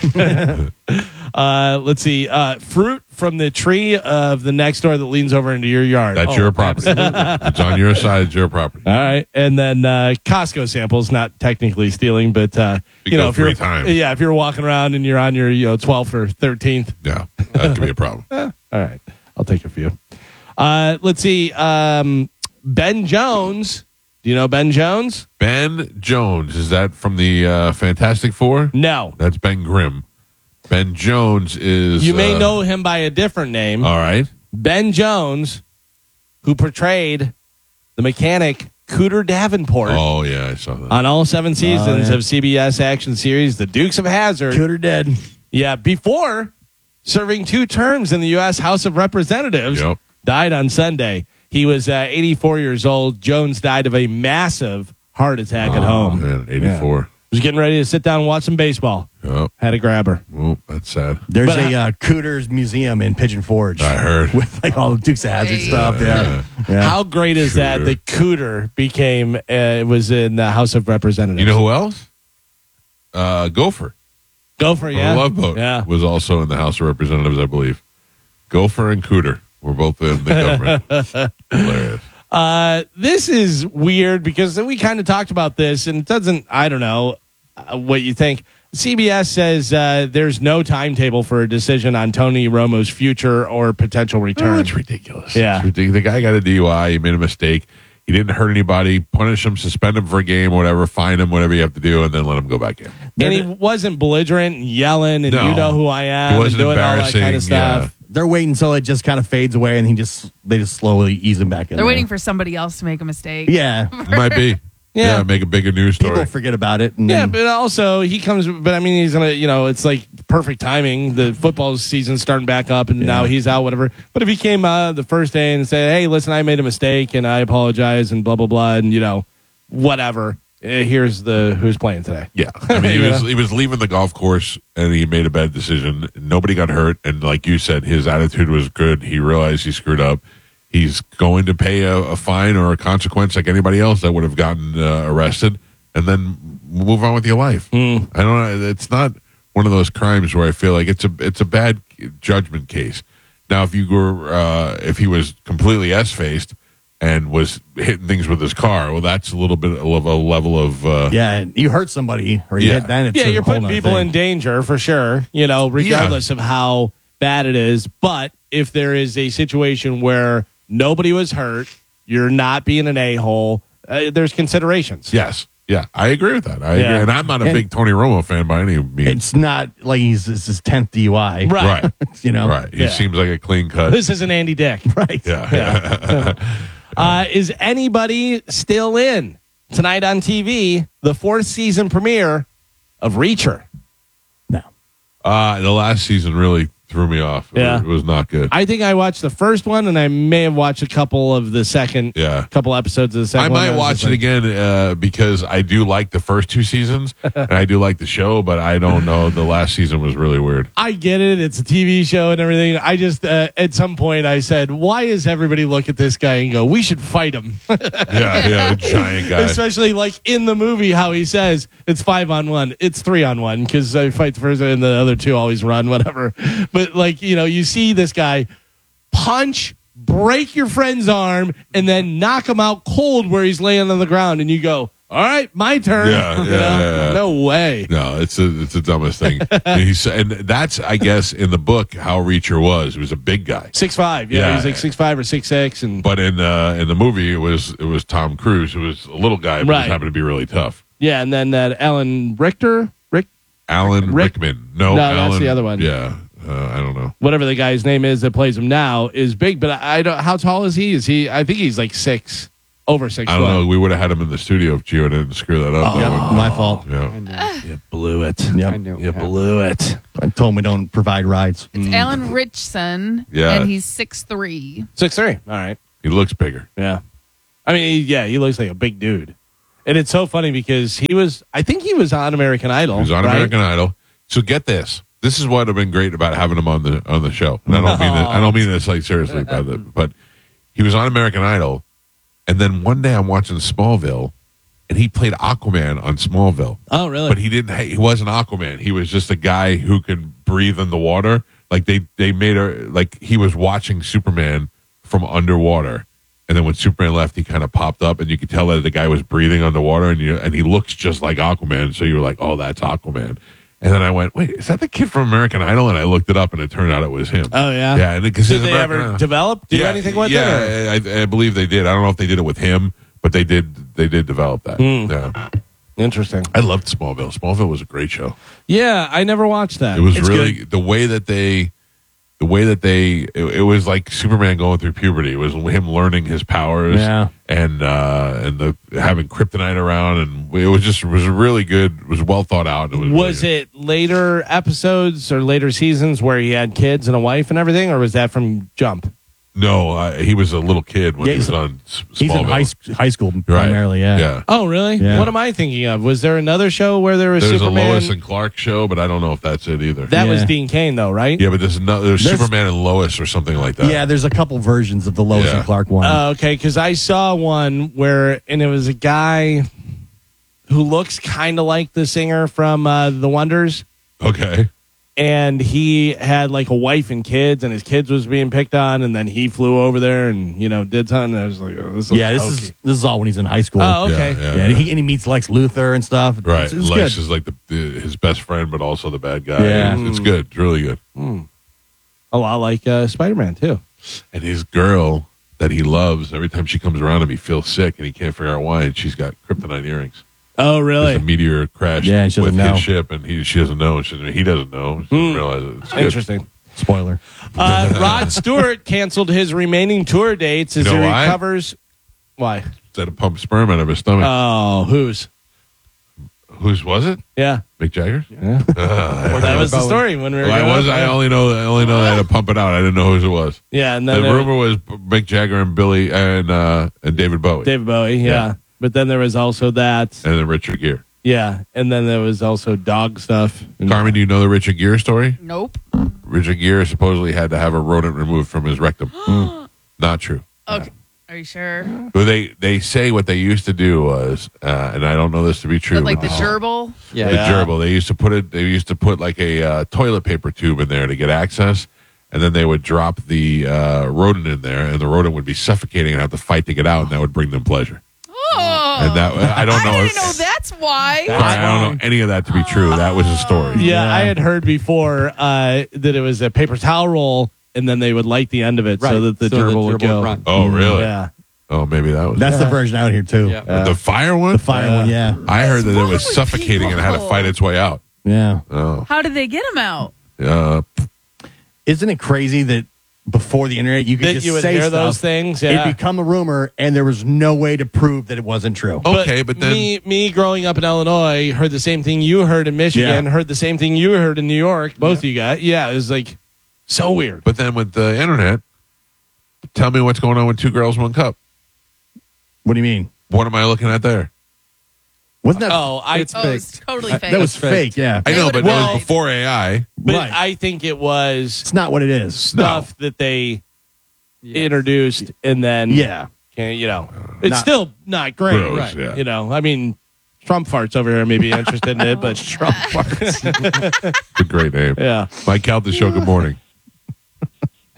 uh, let's see. Uh, fruit from the tree of the next door that leans over into your yard. That's Oh, your property. It's on your side. It's your property. All right, and then uh, Costco samples, not technically stealing, but uh, You you know, go if you're three times. yeah, if you're walking around and you're on your you know twelfth or thirteenth, Yeah, that could be a problem. all right, I'll take a few. Uh, let's see, um, Ben Jones. Do you know Ben Jones? Ben Jones, is that from the uh, Fantastic Four? No, That's Ben Grimm. Ben Jones is. you may uh, know him by a different name. All right. Ben Jones, who portrayed the mechanic Cooter Davenport Oh yeah, I saw that. on all seven seasons yeah. of C B S action series The Dukes of Hazzard. Cooter dead. Yeah, before serving two terms in the U S House of Representatives, Yep. died on Sunday. He was uh, eighty-four years old. Jones died of a massive heart attack at Oh, home. man, eighty-four. Was getting ready to sit down and watch some baseball. Yep. Had to grab her. Oh, that's sad. There's But a uh, Cooters museum in Pigeon Forge. I heard. with like all the Dukes of Hazzard Hey. stuff. Yeah, yeah. How great is that? Cooter. The Cooter became uh, was in the House of Representatives. You know who else? Uh, Gopher. Gopher, from yeah, Love Boat. yeah. Was also in the House of Representatives, I believe. Gopher and Cooter were both in the government. Hilarious. Uh, this is weird because we kind of talked about this, and it doesn't. I don't know uh, what you think. C B S says uh, there's no timetable for a decision on Tony Romo's future or potential Oh, return. it's ridiculous. Yeah. It's ridiculous. The guy got a D U I. He made a mistake. He didn't hurt anybody. Punish him, suspend him for a game, whatever. Fine him, whatever you have to do, and then let him go back in. And he wasn't belligerent and yelling and No. you know who I am He and wasn't doing all that embarrassing, kind of stuff. They're waiting until it just kind of fades away, and he just they just slowly ease him back in. They're there. waiting for somebody else to make a mistake. Yeah, Might be. Yeah. Yeah. Make a bigger news story. people forget about it. And Yeah, then- but also he comes. But I mean, he's gonna. You know, it's like perfect timing. The football season's starting back up, and now he's out. Whatever. But if he came uh, the first day and said, "Hey, listen, I made a mistake, and I apologize," and blah blah blah, and you know, whatever. uh, Here's the who's playing today. Yeah, I mean, he You was know? he was leaving the golf course and he made a bad decision. Nobody got hurt, and like you said, his attitude was good. He realized he screwed up. He's going to pay a, a fine or a consequence like anybody else that would have gotten uh, arrested, and then move on with your life. I don't know. It's not one of those crimes where I feel like it's a it's a bad judgment case. Now, if you were uh, if he was completely S faced and was hitting things with his car, well, that's a little bit of a level of uh, yeah, you hurt somebody or you Yeah. hit then it's Yeah, a you're whole putting nother people thing. in danger for sure, you know, regardless of how bad it is. But if there is a situation where nobody was hurt, you're not being an a-hole, uh, there's considerations. Yes. Yeah, I agree with that. I Yeah. agree. And I'm not a And- big Tony Romo fan by any means. It's not like he's it's his tenth D U I, Right. Right. You know, Right. He Yeah. seems like a clean cut. This isn't Andy Dick. right? Yeah. Uh, is anybody still in? Tonight on T V, the fourth season premiere of Reacher. No, Uh, the last season really threw me off. It, Yeah. was, it was not good. I think I watched the first one, and I may have watched a couple of the second, Yeah. couple episodes of the second I one. might was watch just it like, again uh, because I do like the first two seasons and I do like the show, but I don't know. The last season was really weird. I get it. It's a T V show and everything. I just, uh, at some point, I said, why does everybody look at this guy and go, we should fight him? Yeah, yeah, the giant guy. Especially like in the movie, how he says it's five on one, it's three on one because I fight the first and the other two always run, whatever. But like, you know, you see this guy punch break your friend's arm, and then knock him out cold where he's laying on the ground, and you go, all right, my turn. Yeah, You yeah, know? yeah, yeah. No way. No, it's a, it's the dumbest thing. and, he's, and that's, I guess, in the book how Reacher was. He was a big guy, Six five, yeah, Yeah. he's like six five or six six, and but in uh, in the movie, it was it was Tom Cruise, who was a little guy, but Right. just happened to be really tough. yeah, and then that Alan Richter, Rick, Alan Rick- Rickman, no, No, that's Alan, the other one. Yeah, uh, I don't know. whatever the guy's name is that plays him now, is big. But I, I don't. How tall is he? Is he? I think he's like six, over six. I don't foot. know. We would have had him in the studio if Gio didn't screw that up. Yeah, my fault. Yeah. I know. You blew it. Yep. I know. You blew it. I told him we don't provide rides. It's Alan Richson, Yeah. and he's six three. Six three. All right. He looks bigger. Yeah. I mean, he- yeah, he looks like a big dude. And it's so funny because he was, I think he was on American Idol. He was on right? American Idol. So get this. This is what would have been great about having him on the on the show. And I don't mean that, I don't mean this like seriously about it, but he was on American Idol, and then one day I'm watching Smallville, and he played Aquaman on Smallville. Oh, really? But he didn't. He wasn't Aquaman. He was just a guy who could breathe in the water. Like they they made a like he was watching Superman from underwater, and then when Superman left, he kind of popped up, and you could tell that the guy was breathing underwater, and you and he looks just like Aquaman. So you were like, oh, that's Aquaman. And then I went, wait, is that the kid from American Idol? And I looked it up, and it turned out it was him. Oh, yeah? Yeah. Because Did they ever develop, do anything with it? or- yeah, I, I believe they did. I don't know if they did it with him, but they did. They did develop that. Hmm. Yeah. Interesting. I loved Smallville. Smallville was a great show. Yeah, I never watched that. It was It's really good. the way that they, the way that they, it, it was like Superman going through puberty. It was him learning his powers, Yeah. and uh, and the having kryptonite around, and it was just it was really good. It was well thought out. It was Was really it later episodes or later seasons where he had kids and a wife and everything, or was that from Jump? good. No, uh, he was a little kid when Yeah, he was he's- on. S- He's in Smallville. high, sc- high school Right. primarily, yeah. Yeah. Oh, really? Yeah. What am I thinking of? Was there another show where there was There's Superman? a Lois and Clark show, but I don't know if that's it either. that was Yeah. Dean Cain, though, right? yeah, but there's no, there's, There's- Superman and Lois or something like that. Yeah, there's a couple versions of the Lois Yeah. and Clark one. Oh, okay, because I saw one where, and it was a guy who looks kind of like the singer from uh, The Wonders, Okay. and he had like a wife and kids, and his kids was being picked on, and then he flew over there and you know did something. And I was like, oh, this yeah, this okay. is this is all when he's in high school. Oh, okay. Yeah, Yeah, and, he, and he meets Lex Luthor and stuff. Right. It's, it's Lex good. is like the, the his best friend, but also the bad guy. Yeah. It's, it's good. It's really good. a lot like uh, Spider-Man too. And his girl that he loves, every time she comes around him, he feels sick and he can't figure out why. And she's got kryptonite earrings. Oh, There's really? a meteor crashed Yeah, and she with doesn't know. his ship, and he she doesn't know. She, he doesn't know. She doesn't realize it. It's good. Interesting. Spoiler. Uh, Rod Stewart canceled his remaining tour dates as You know he why? recovers. Why? Instead of pump sperm out of his stomach. Oh, whose? Whose was it? Yeah, Mick Jagger's? yeah. that was the story when we were. Well, I growing was. up. I only know. I only know they had to pump it out. I didn't know whose it was. Yeah, and The then there- rumor was Mick Jagger and Billy and uh, and David Bowie David Bowie. Yeah. Yeah. But then there was also that. and then Richard Gere. Yeah, and then there was also dog stuff. Carmen, do you know the Richard Gere story? Nope. Richard Gere supposedly had to have a rodent removed from his rectum. Not true. Okay. Are you sure? But they they say what they used to do was, uh, and I don't know this to be true. But like but the gerbil? Yeah. the gerbil. They used to put it. They used to put like a uh, toilet paper tube in there to get access, and then they would drop the uh, rodent in there, and the rodent would be suffocating and have to fight to get out, and that would bring them pleasure. Oh. And that I don't know. I if, didn't know that's why. All right, I don't know any of that to be true. That was a story. Yeah, I had heard before uh, that it was a paper towel roll, and then they would light the end of it so Right, that the so gerbil would go. run. Oh, really? Yeah. Oh, maybe that was That's the version out here too. Yeah. the fire one. The fire one, yeah, I heard that it wrong was with suffocating and had to people? fight its way out. yeah. Oh, How did they get him out? uh, Isn't it crazy that before the internet you could That just you would say hear stuff, those things, yeah. It'd become a rumor, and there was no way to prove that it wasn't true. okay, but then me, me growing up in Illinois, heard the same thing you heard in Michigan, Yeah. heard the same thing you heard in New York. Both of you guys, yeah, it was like so weird. But then with the internet, tell me what's going on with Two Girls, One Cup. What do you mean? What am I looking at there? Wasn't that? Oh, I, It's Oh, fake. it's totally uh, fake. that was fake. Yeah, I know, but Well- that was before A I. but right. I think it was It's not what it is. stuff that they Yeah. introduced, and then Yeah, can you know, it's Not- still not great, Gross, right? yeah. You know, I mean, Trump farts over here may be interested in it, but Trump farts, It's a great name. yeah. Mike Calta Show, good morning.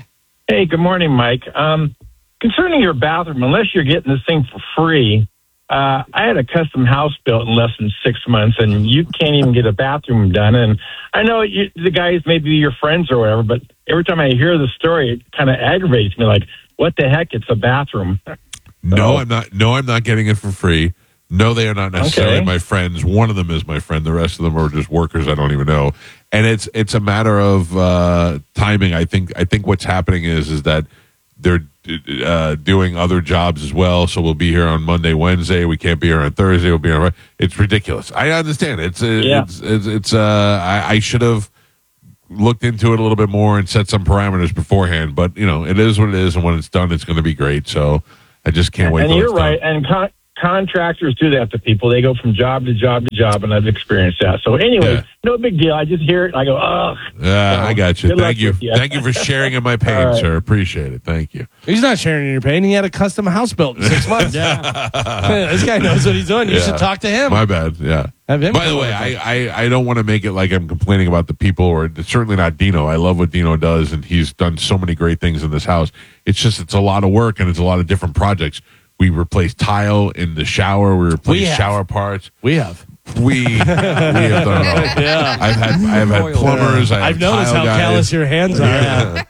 Hey, good morning, Mike. Um, concerning your bathroom, unless you're getting this thing for free, uh, I had a custom house built in less than six months, and you can't even get a bathroom done. And I know you, the guys may be your friends or whatever, but every time I hear the story, it kind of aggravates me. Like, what the heck? It's a bathroom. No, So- I'm not. No, I'm not getting it for free. No, they are not necessarily Okay. my friends. One of them is my friend. The rest of them are just workers I don't even know. And it's it's a matter of uh, timing. I think I think what's happening is is that they're uh, doing other jobs as well. So we'll be here on Monday, Wednesday. We can't be here on Thursday. We'll be here on. It's ridiculous. I understand. It's uh, Yeah. it's it's, it's uh, I, I should have looked into it a little bit more and set some parameters beforehand. But you know, it is what it is, and when it's done, it's going to be great. So I just can't wait. And till you're it's done. right. And con- contractors do that to people. They go from job to job to job, and I've experienced that. So anyway, Yeah. no big deal. I just hear it, and I go, ugh. Yeah, So, I got you. good luck Thank you. with you. Thank you for sharing in my pain, All right. sir. Appreciate it. Thank you. He's not sharing in your pain. He had a custom house built in six months. Yeah. This guy knows what he's doing. You Yeah. should talk to him. My bad. Yeah. Have him By the come way, over. I, I, I don't want to make it like I'm complaining about the people, or it's certainly not Dino. I love what Dino does, and he's done so many great things in this house. It's just it's a lot of work, and it's a lot of different projects. We replaced tile in the shower. We replaced We have. shower parts. We have. We we have done it all. Yeah. I've had I've had plumbers. I have I've noticed tile how guys. callous your hands are.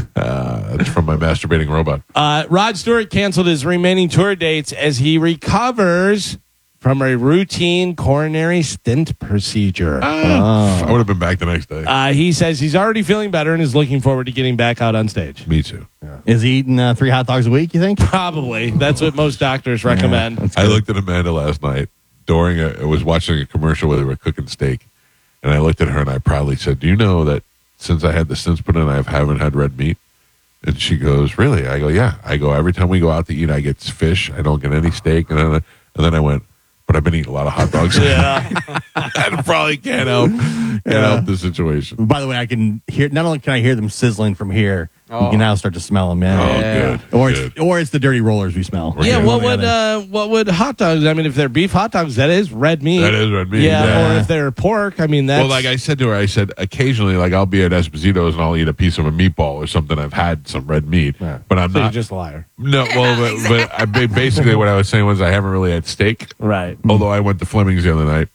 Uh, that's from my masturbating robot. Uh, Rod Stewart canceled his remaining tour dates as he recovers from a routine coronary stent procedure. I would have been back the next day. Uh, he says he's already feeling better and is looking forward to getting back out on stage. Me too. Is he eating uh, three hot dogs a week, you think? Probably. That's what most doctors recommend. I looked at Amanda last night during a, I was watching a commercial where they were cooking steak, and I looked at her and I proudly said, "Do you know that since I had the stents put in, I haven't had red meat?" And she goes, "Really?" I go, "Yeah." I go, "Every time we go out to eat, I get fish. I don't get any steak." And then, and then I went, "But I've been eating a lot of hot dogs." Yeah. That probably can't help can't help the situation. By the way, I can hear. Not only can I hear them sizzling from here, you can now start to smell them. Yeah. Oh, Yeah. good. Or good. it's, or it's the dirty rollers we smell. We're Yeah, good. what would uh, what would hot dogs? I mean, if they're beef hot dogs, that is red meat. That is red meat, Yeah, yeah. or if they're pork, I mean that's Well, like I said to her, I said occasionally, like I'll be at Esposito's and I'll eat a piece of a meatball or something. I've had some red meat, but I'm so you're not. just a liar. No, well, but, but I, ba- basically what I was saying was I haven't really had steak. Right. Although I went to Fleming's the other night,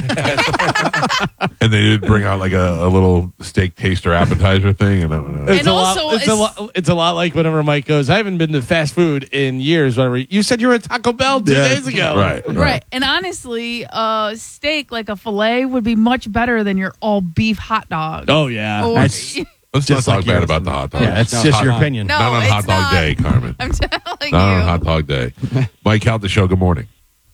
and they did bring out like a, a little steak taster appetizer thing, and I don't know. It's And a also, lot. It's, a it's- lot. It's a lot like whenever Mike goes. I haven't been to fast food in years. Whatever. You said you were at Taco Bell two Yeah. days ago. Right, Right. And honestly, uh, steak like a filet would be much better than your all beef hot dog. Oh yeah. Or- That's- Let's Just not like talk bad yours. about the hot dog. Yeah, it's No, just hot your dog. opinion. No, not on it's Hot Dog not. Day, Carmen. I'm telling Not on you. Hot Dog Day. Mike out the show. Good morning.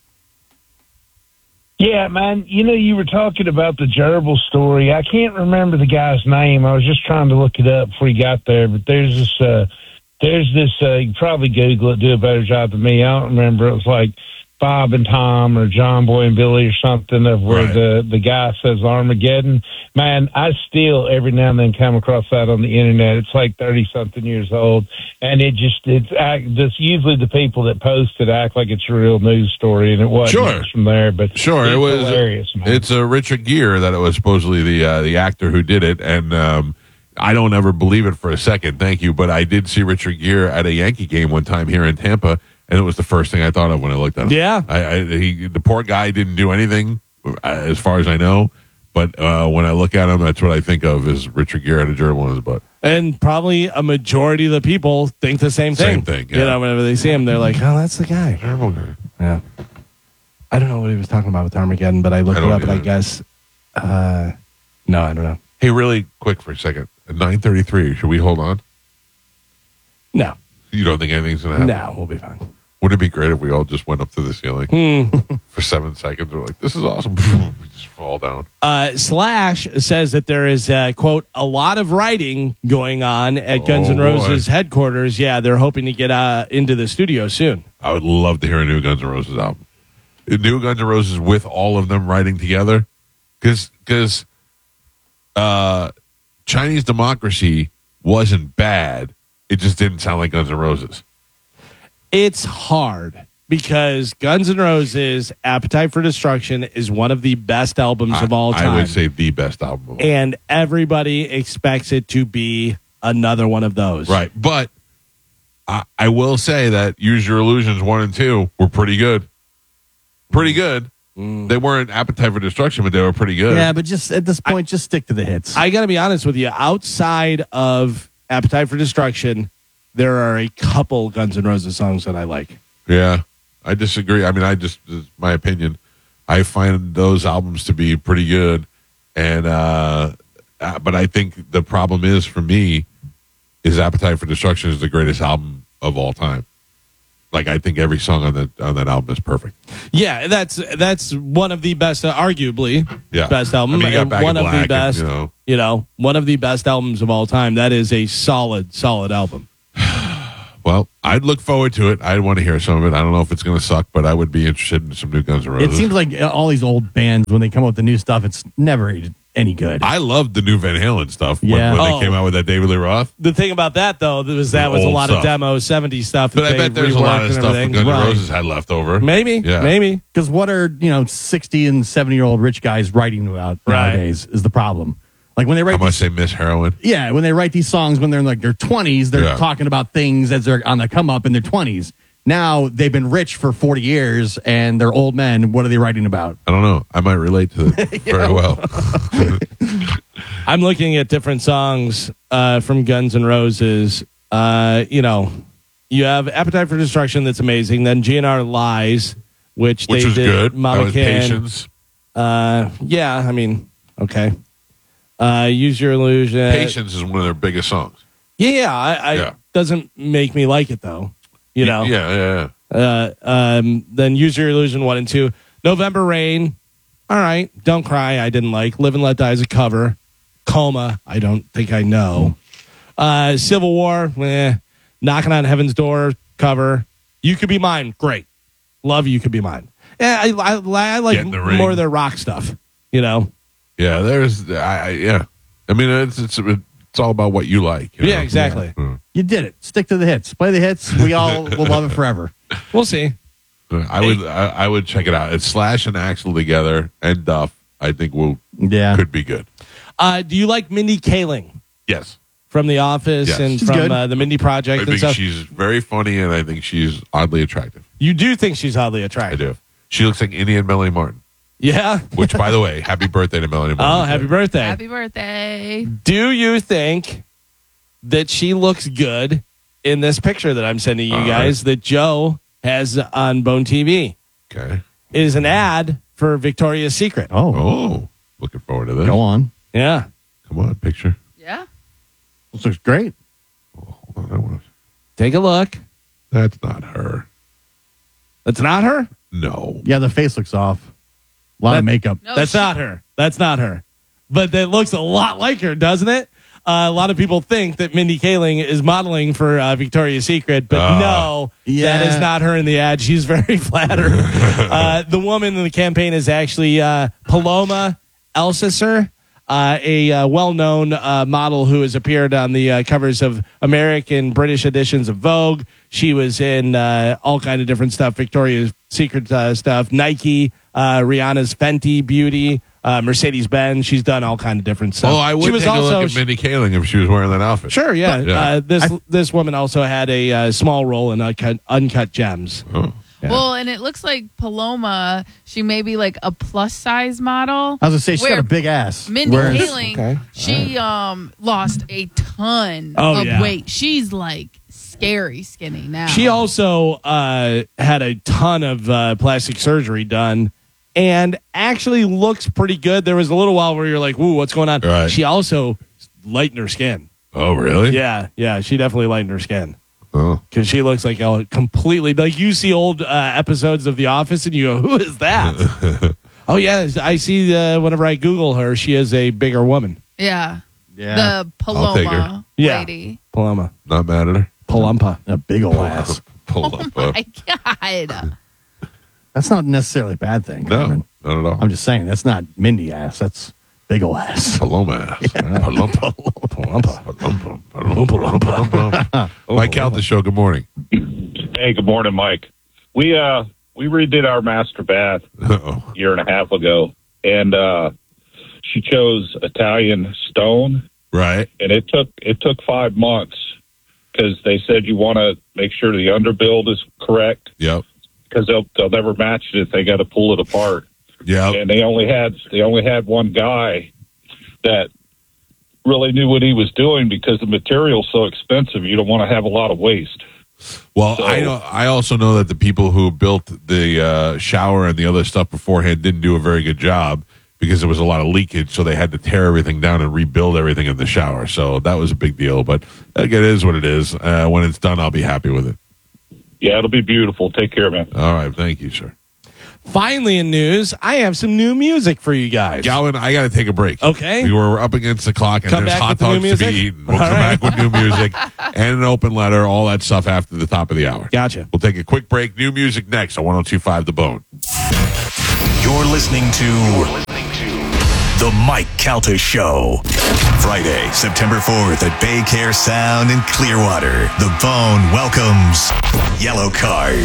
Yeah, man. You know, you were talking about the gerbil story. I can't remember the guy's name. I was just trying to look it up before he got there. But there's this, uh, there's this. Uh, you can probably Google it. Do a better job than me. I don't remember. It was like Bob and Tom or John Boy and Billy or something of where Right. the the guy says Armageddon. Man, I still every now and then come across that on the internet. It's like thirty something years old, and it just it's act, just usually the people that post it act like it's a real news story, and it wasn't Sure. much from there. But Sure, it's it was hilarious. Man. It's a uh, Richard Gere that it was supposedly the uh, the actor who did it, and um, I don't ever believe it for a second. Thank you, but I did see Richard Gere at a Yankee game one time here in Tampa, and it was the first thing I thought of when I looked at him. Yeah. I, I he the poor guy didn't do anything uh, as far as I know, but uh, when I look at him, that's what I think of is Richard Gere had a gerbil in his butt. And probably a majority of the people think the same thing. Same thing, yeah. You know, whenever they see him, they're like, "Oh, that's the guy." Gerbil guy. Yeah. I don't know what he was talking about with Armageddon, but I looked I it don't up, and I either. guess. Uh, no, I don't know. Hey, really quick for a second. At nine thirty-three, should we hold on? No, You don't think anything's going to happen? no, we'll be fine. Wouldn't it be great if we all just went up to the ceiling Hmm. for seven seconds? We're like, this is awesome. We just fall down. Uh, Slash says that there is, uh, quote, a lot of writing going on at Guns Oh, N' boy. Roses headquarters. Yeah, they're hoping to get uh, into the studio soon. I would love to hear a new Guns N' Roses album. A new Guns N' Roses with all of them writing together. Because because uh, Chinese Democracy wasn't bad. It just didn't sound like Guns N' Roses. It's hard because Guns N' Roses' Appetite for Destruction is one of the best albums of all I, time. I would say the best album of all. And everybody expects it to be another one of those. Right. But I, I will say that Use Your Illusions one and two were pretty good. Pretty good. Mm. They weren't Appetite for Destruction, but they were pretty good. Yeah, but just at this point, just stick to the hits. I got to be honest with you. Outside of Appetite for Destruction, there are a couple Guns N' Roses songs that I like. Yeah. I disagree. I mean, I just, this is my opinion. I find those albums to be pretty good. And, uh, uh, but I think the problem is for me is Appetite for Destruction is the greatest album of all time. Like, I think every song on that on that album is perfect. Yeah, that's that's one of the best, uh, arguably, Yeah. best album. I mean, you got and Back one in of Black the best, and, you know. you know, one of the best albums of all time. That is a solid, solid album. Well, I'd look forward to it. I'd want to hear some of it. I don't know if it's going to suck, but I would be interested in some new Guns N' Roses. It seems like all these old bands, when they come up with the new stuff, it's never any good. I loved the new Van Halen stuff when, Yeah. when Oh. they came out with that David Lee Roth. The thing about that, though, was that The was a old lot stuff. of demo seventies stuff. That But I they bet there's a reworked lot of and stuff everything. Guns N' Right. Roses had left over. Maybe, Yeah. maybe. Because what are, you know, sixty and seventy year old rich guys writing about Right. nowadays is the problem. Like when they How write much these, they miss heroin. yeah, when they write these songs when they're in like their twenties, they're Yeah. talking about things as they're on the come up in their twenties. Now they've been rich for forty years and they're old men. What are they writing about? I don't know. I might relate to it very well. I'm looking at different songs uh, from Guns N' Roses. Uh, you know, you have Appetite for Destruction, that's amazing. Then G N R Lies, which, Which they was did. good. Mama That was Can. Patience. Uh, yeah, I mean, okay. Uh, Use Your Illusion. Patience is one of their biggest songs. Yeah, yeah. I, I Yeah. doesn't make me like it though. You know. Yeah, yeah, yeah. Uh, um, then Use Your Illusion one and two. November Rain. All right. Don't Cry. I didn't like. Live and Let Die is a cover. Coma. I don't think I know. Uh, Civil War. Eh. Knocking on Heaven's Door cover. You Could Be Mine. Great. Love You Could Be Mine. Yeah, I, I, I like Get in the Ring. more of their rock stuff. You know. Yeah, there's, I, I yeah. I mean, it's, it's it's all about what you like. you Yeah, know? exactly. Yeah. You did it. Stick to the hits. Play the hits. We all will love it forever. We'll see. I would I, I would check it out. It's Slash and Axl together and Duff. I think will Yeah. could be good. Uh, do you like Mindy Kaling Yes, from The Office Yes. and She's from good. uh, the Mindy Project I and think stuff? she's very funny, and I think she's oddly attractive. You do think she's oddly I attractive? do. She looks like Indian Melanie Martin. Yeah. Which, by the way, happy birthday to Melanie Martin. Oh, happy birthday. Happy birthday. Do you think that she looks good in this picture that I'm sending you All guys that Joe has on Bone T V? Okay. It is an ad for Victoria's Secret. Oh, Oh, looking forward to this. go on. Yeah. Come on, picture. Yeah. This looks great. Oh, hold on, I wanna- Take a look. That's not her. That's not her? No. Yeah, the face looks off. A lot That- of makeup. No, That's she- not her. That's not her. But that looks a lot like her, doesn't it? Uh, a lot of people think that Mindy Kaling is modeling for uh, Victoria's Secret, but Uh, no, yeah. that is not her in the ad. She's very flattered. uh, the woman in the campaign is actually uh, Paloma Elsesser, uh, a uh, well-known uh, model who has appeared on the uh, covers of American, British editions of Vogue. She was in uh, all kind of different stuff, Victoria's Secret uh, stuff, Nike, uh, Rihanna's Fenty Beauty, uh, Mercedes-Benz. She's done all kind of different stuff. Oh, I would she was take a also look at Mindy Kaling if she was wearing that outfit. sure, yeah. Yeah. Uh, this this woman also had a uh, small role in Uncut, Uncut Gems. Oh. Yeah. Well, and it looks like Paloma, she may be like a plus size model. I was gonna say she's Where got a big ass. Mindy Whereas- Kaling, Okay. she um lost a ton Oh, of yeah. weight. She's like scary skinny now. She also uh, had a ton of uh, plastic surgery done and actually looks pretty good. There was a little while where you're like, "Ooh, what's going on?" Right. She also lightened her skin. Oh, really? Yeah, yeah, she definitely lightened her skin Oh. because she looks like a completely like you see old uh, episodes of The Office and you go, "Who is that?" Oh yeah, I see. Uh, whenever I Google her, she is a bigger woman. yeah, Yeah, the I'll take her. Paloma Yeah. lady. Paloma, Not mad at her. Palumpa. a big old ass. Pull Oh up. uh, my god! That's not necessarily a bad thing. no, Carmen. not at all. I'm just saying that's not Mindy ass. That's big old ass. Paloma ass. Palumpa. Palumpa. Palumpa. Palumpa. Mike Calta Show, good morning. Hey, good morning, Mike. We uh we redid our master bath Uh-oh. a year and a half ago, and uh she chose Italian stone Right. And it took it took five months because they said you want to make sure the underbuild is correct. Yep. Because they'll they'll never match it if they got to pull it apart. Yeah. And they only had they only had one guy that really knew what he was doing because the material's so expensive. You don't want to have a lot of waste. Well, So- I know. I also know that the people who built the uh, shower and the other stuff beforehand didn't do a very good job because there was a lot of leakage, so they had to tear everything down and rebuild everything in the shower. So that was a big deal. But like, it is what it is. Uh, when it's done, I'll be happy with it. Yeah, it'll be beautiful. Take care, man. All right, thank you, sir. Finally, in news, I have some new music for you guys. Galvin, I got to take a break. Okay. We were up against the clock, and Come there's back hot with the new dogs to be music? eaten. We'll All come right. back with new music and an open letter, all that stuff after the top of the hour. Gotcha. We'll take a quick break. New music next on one oh two point five The Bone. You're listening to The Mike Calta Show. Friday, September fourth at Bay Care Sound in Clearwater. The Bone welcomes Yellow Card.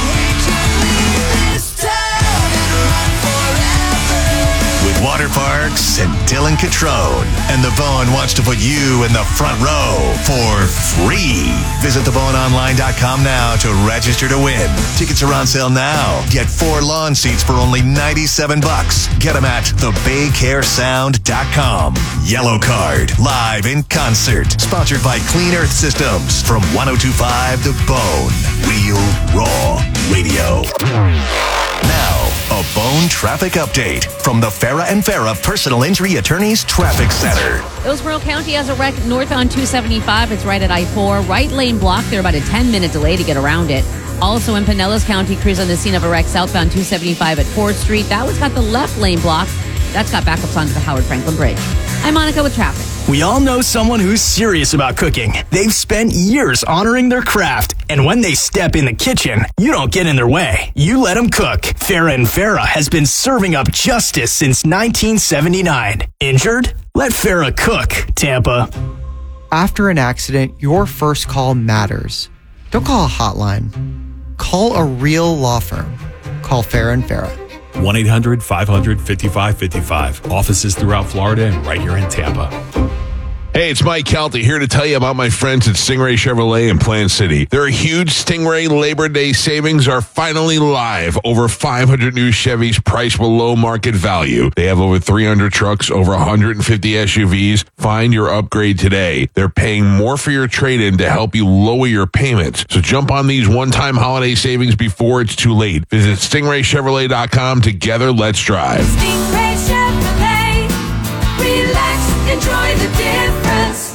With Water Parks and Dylan Catrone. And The Bone wants to put you in the front row for free. Visit the bone online dot com now to register to win. Tickets are on sale now. Get four lawn seats for only ninety-seven bucks. Get them at the bay care sound dot com. Yellow Card, live in concert. Sponsored by Clean Earth Systems from one oh two point five The Bone. Real Raw Radio. Now, a Bone traffic update from the Farah and Farah Personal Injury Attorneys Traffic Center. Hillsborough County has a wreck north on two seventy-five. It's right at I four. Right lane blocked. They're about a ten-minute delay to get around it. Also in Pinellas County, crews on the scene of a wreck southbound two seventy-five at fourth Street. That one's got the left lane blocked. That's got backups onto the Howard Franklin Bridge. I'm Monica with traffic. We all know someone who's serious about cooking. They've spent years honoring their craft, and when they step in the kitchen, you don't get in their way. You let them cook. Farah and Farah has been serving up justice since nineteen seventy-nine. Injured? Let Farah cook, Tampa. After an accident, your first call matters. Don't call a hotline. Call a real law firm. Call Farah and Farah. one eight hundred five hundred fifty-five fifty-five. Offices throughout Florida and right here in Tampa. Hey, it's Mike Calta here to tell you about my friends at Stingray Chevrolet in Plant City. Their huge Stingray Labor Day savings are finally live. Over five hundred new Chevys priced below market value. They have over three hundred trucks, over one hundred fifty S U Vs. Find your upgrade today. They're paying more for your trade-in to help you lower your payments. So jump on these one-time holiday savings before it's too late. Visit stingray chevrolet dot com. Together, let's drive. Stingray Chevrolet. Relax, enjoy the difference.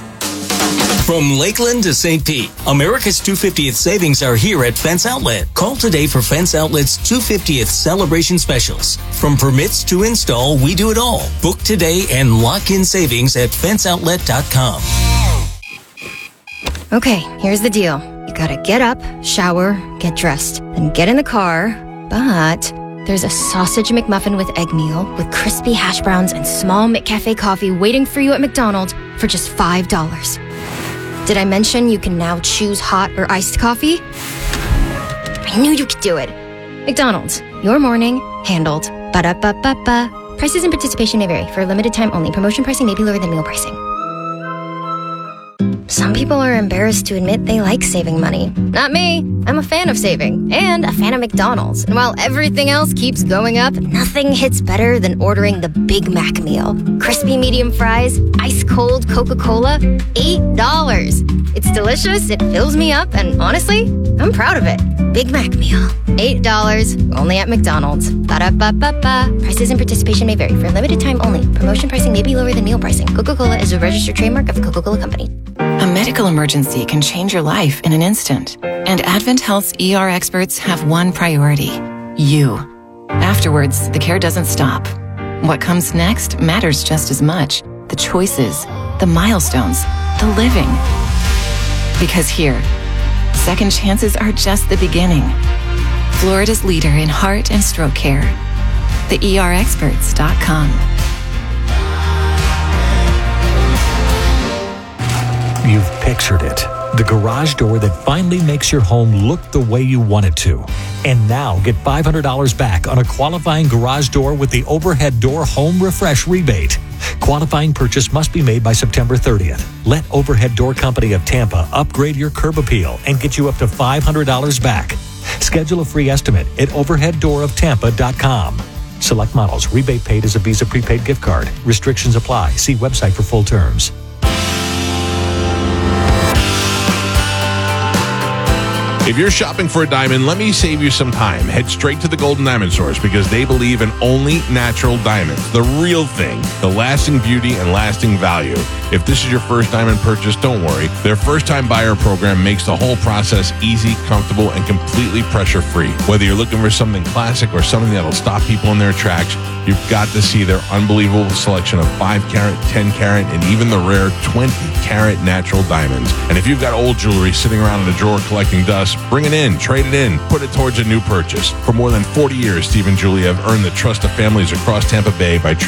From Lakeland to Saint Pete, America's two hundred fiftieth savings are here at Fence Outlet. Call today for Fence Outlet's two hundred fiftieth celebration specials. From permits to install, we do it all. Book today and lock in savings at fence outlet dot com. Okay, here's the deal. You gotta get up, shower, get dressed, then get in the car, but there's a sausage McMuffin with egg meal with crispy hash browns and small McCafe coffee waiting for you at McDonald's for just five dollars. Did I mention you can now choose hot or iced coffee? I knew you could do it. McDonald's, your morning, handled. Ba-da-ba-ba-ba. Prices and participation may vary. For a limited time only. Promotion pricing may be lower than meal pricing. Some people are embarrassed to admit they like saving money. Not me. I'm a fan of saving and a fan of McDonald's. And while everything else keeps going up, nothing hits better than ordering the Big Mac meal. Crispy medium fries, ice cold Coca-Cola, eight dollars. It's delicious, it fills me up, and honestly, I'm proud of it. Big Mac meal, eight dollars, only at McDonald's. Ba-da-ba-ba-ba. Prices and participation may vary. For a limited time only. Promotion pricing may be lower than meal pricing. Coca-Cola is a registered trademark of the Coca-Cola Company. A medical emergency can change your life in an instant. And Advent Health's E R experts have one priority: you. Afterwards, the care doesn't stop. What comes next matters just as much. The choices, the milestones, the living. Because here, second chances are just the beginning. Florida's leader in heart and stroke care. the E R experts dot com. You've pictured it. The garage door that finally makes your home look the way you want it to. And now get five hundred dollars back on a qualifying garage door with the Overhead Door Home Refresh rebate. Qualifying purchase must be made by September thirtieth. Let Overhead Door Company of Tampa upgrade your curb appeal and get you up to five hundred dollars back. Schedule a free estimate at overhead door of tampa dot com. Select models. Rebate paid as a Visa prepaid gift card. Restrictions apply. See website for full terms. If you're shopping for a diamond, let me save you some time. Head straight to the Golden Diamond Source because they believe in only natural diamonds. The real thing, the lasting beauty and lasting value. If this is your first diamond purchase, don't worry. Their first-time buyer program makes the whole process easy, comfortable, and completely pressure-free. Whether you're looking for something classic or something that'll stop people in their tracks, you've got to see their unbelievable selection of five carat, ten carat, and even the rare twenty carat natural diamonds. And if you've got old jewelry sitting around in a drawer collecting dust, bring it in, trade it in, put it towards a new purchase. For more than forty years, Steve and Julie have earned the trust of families across Tampa Bay by treating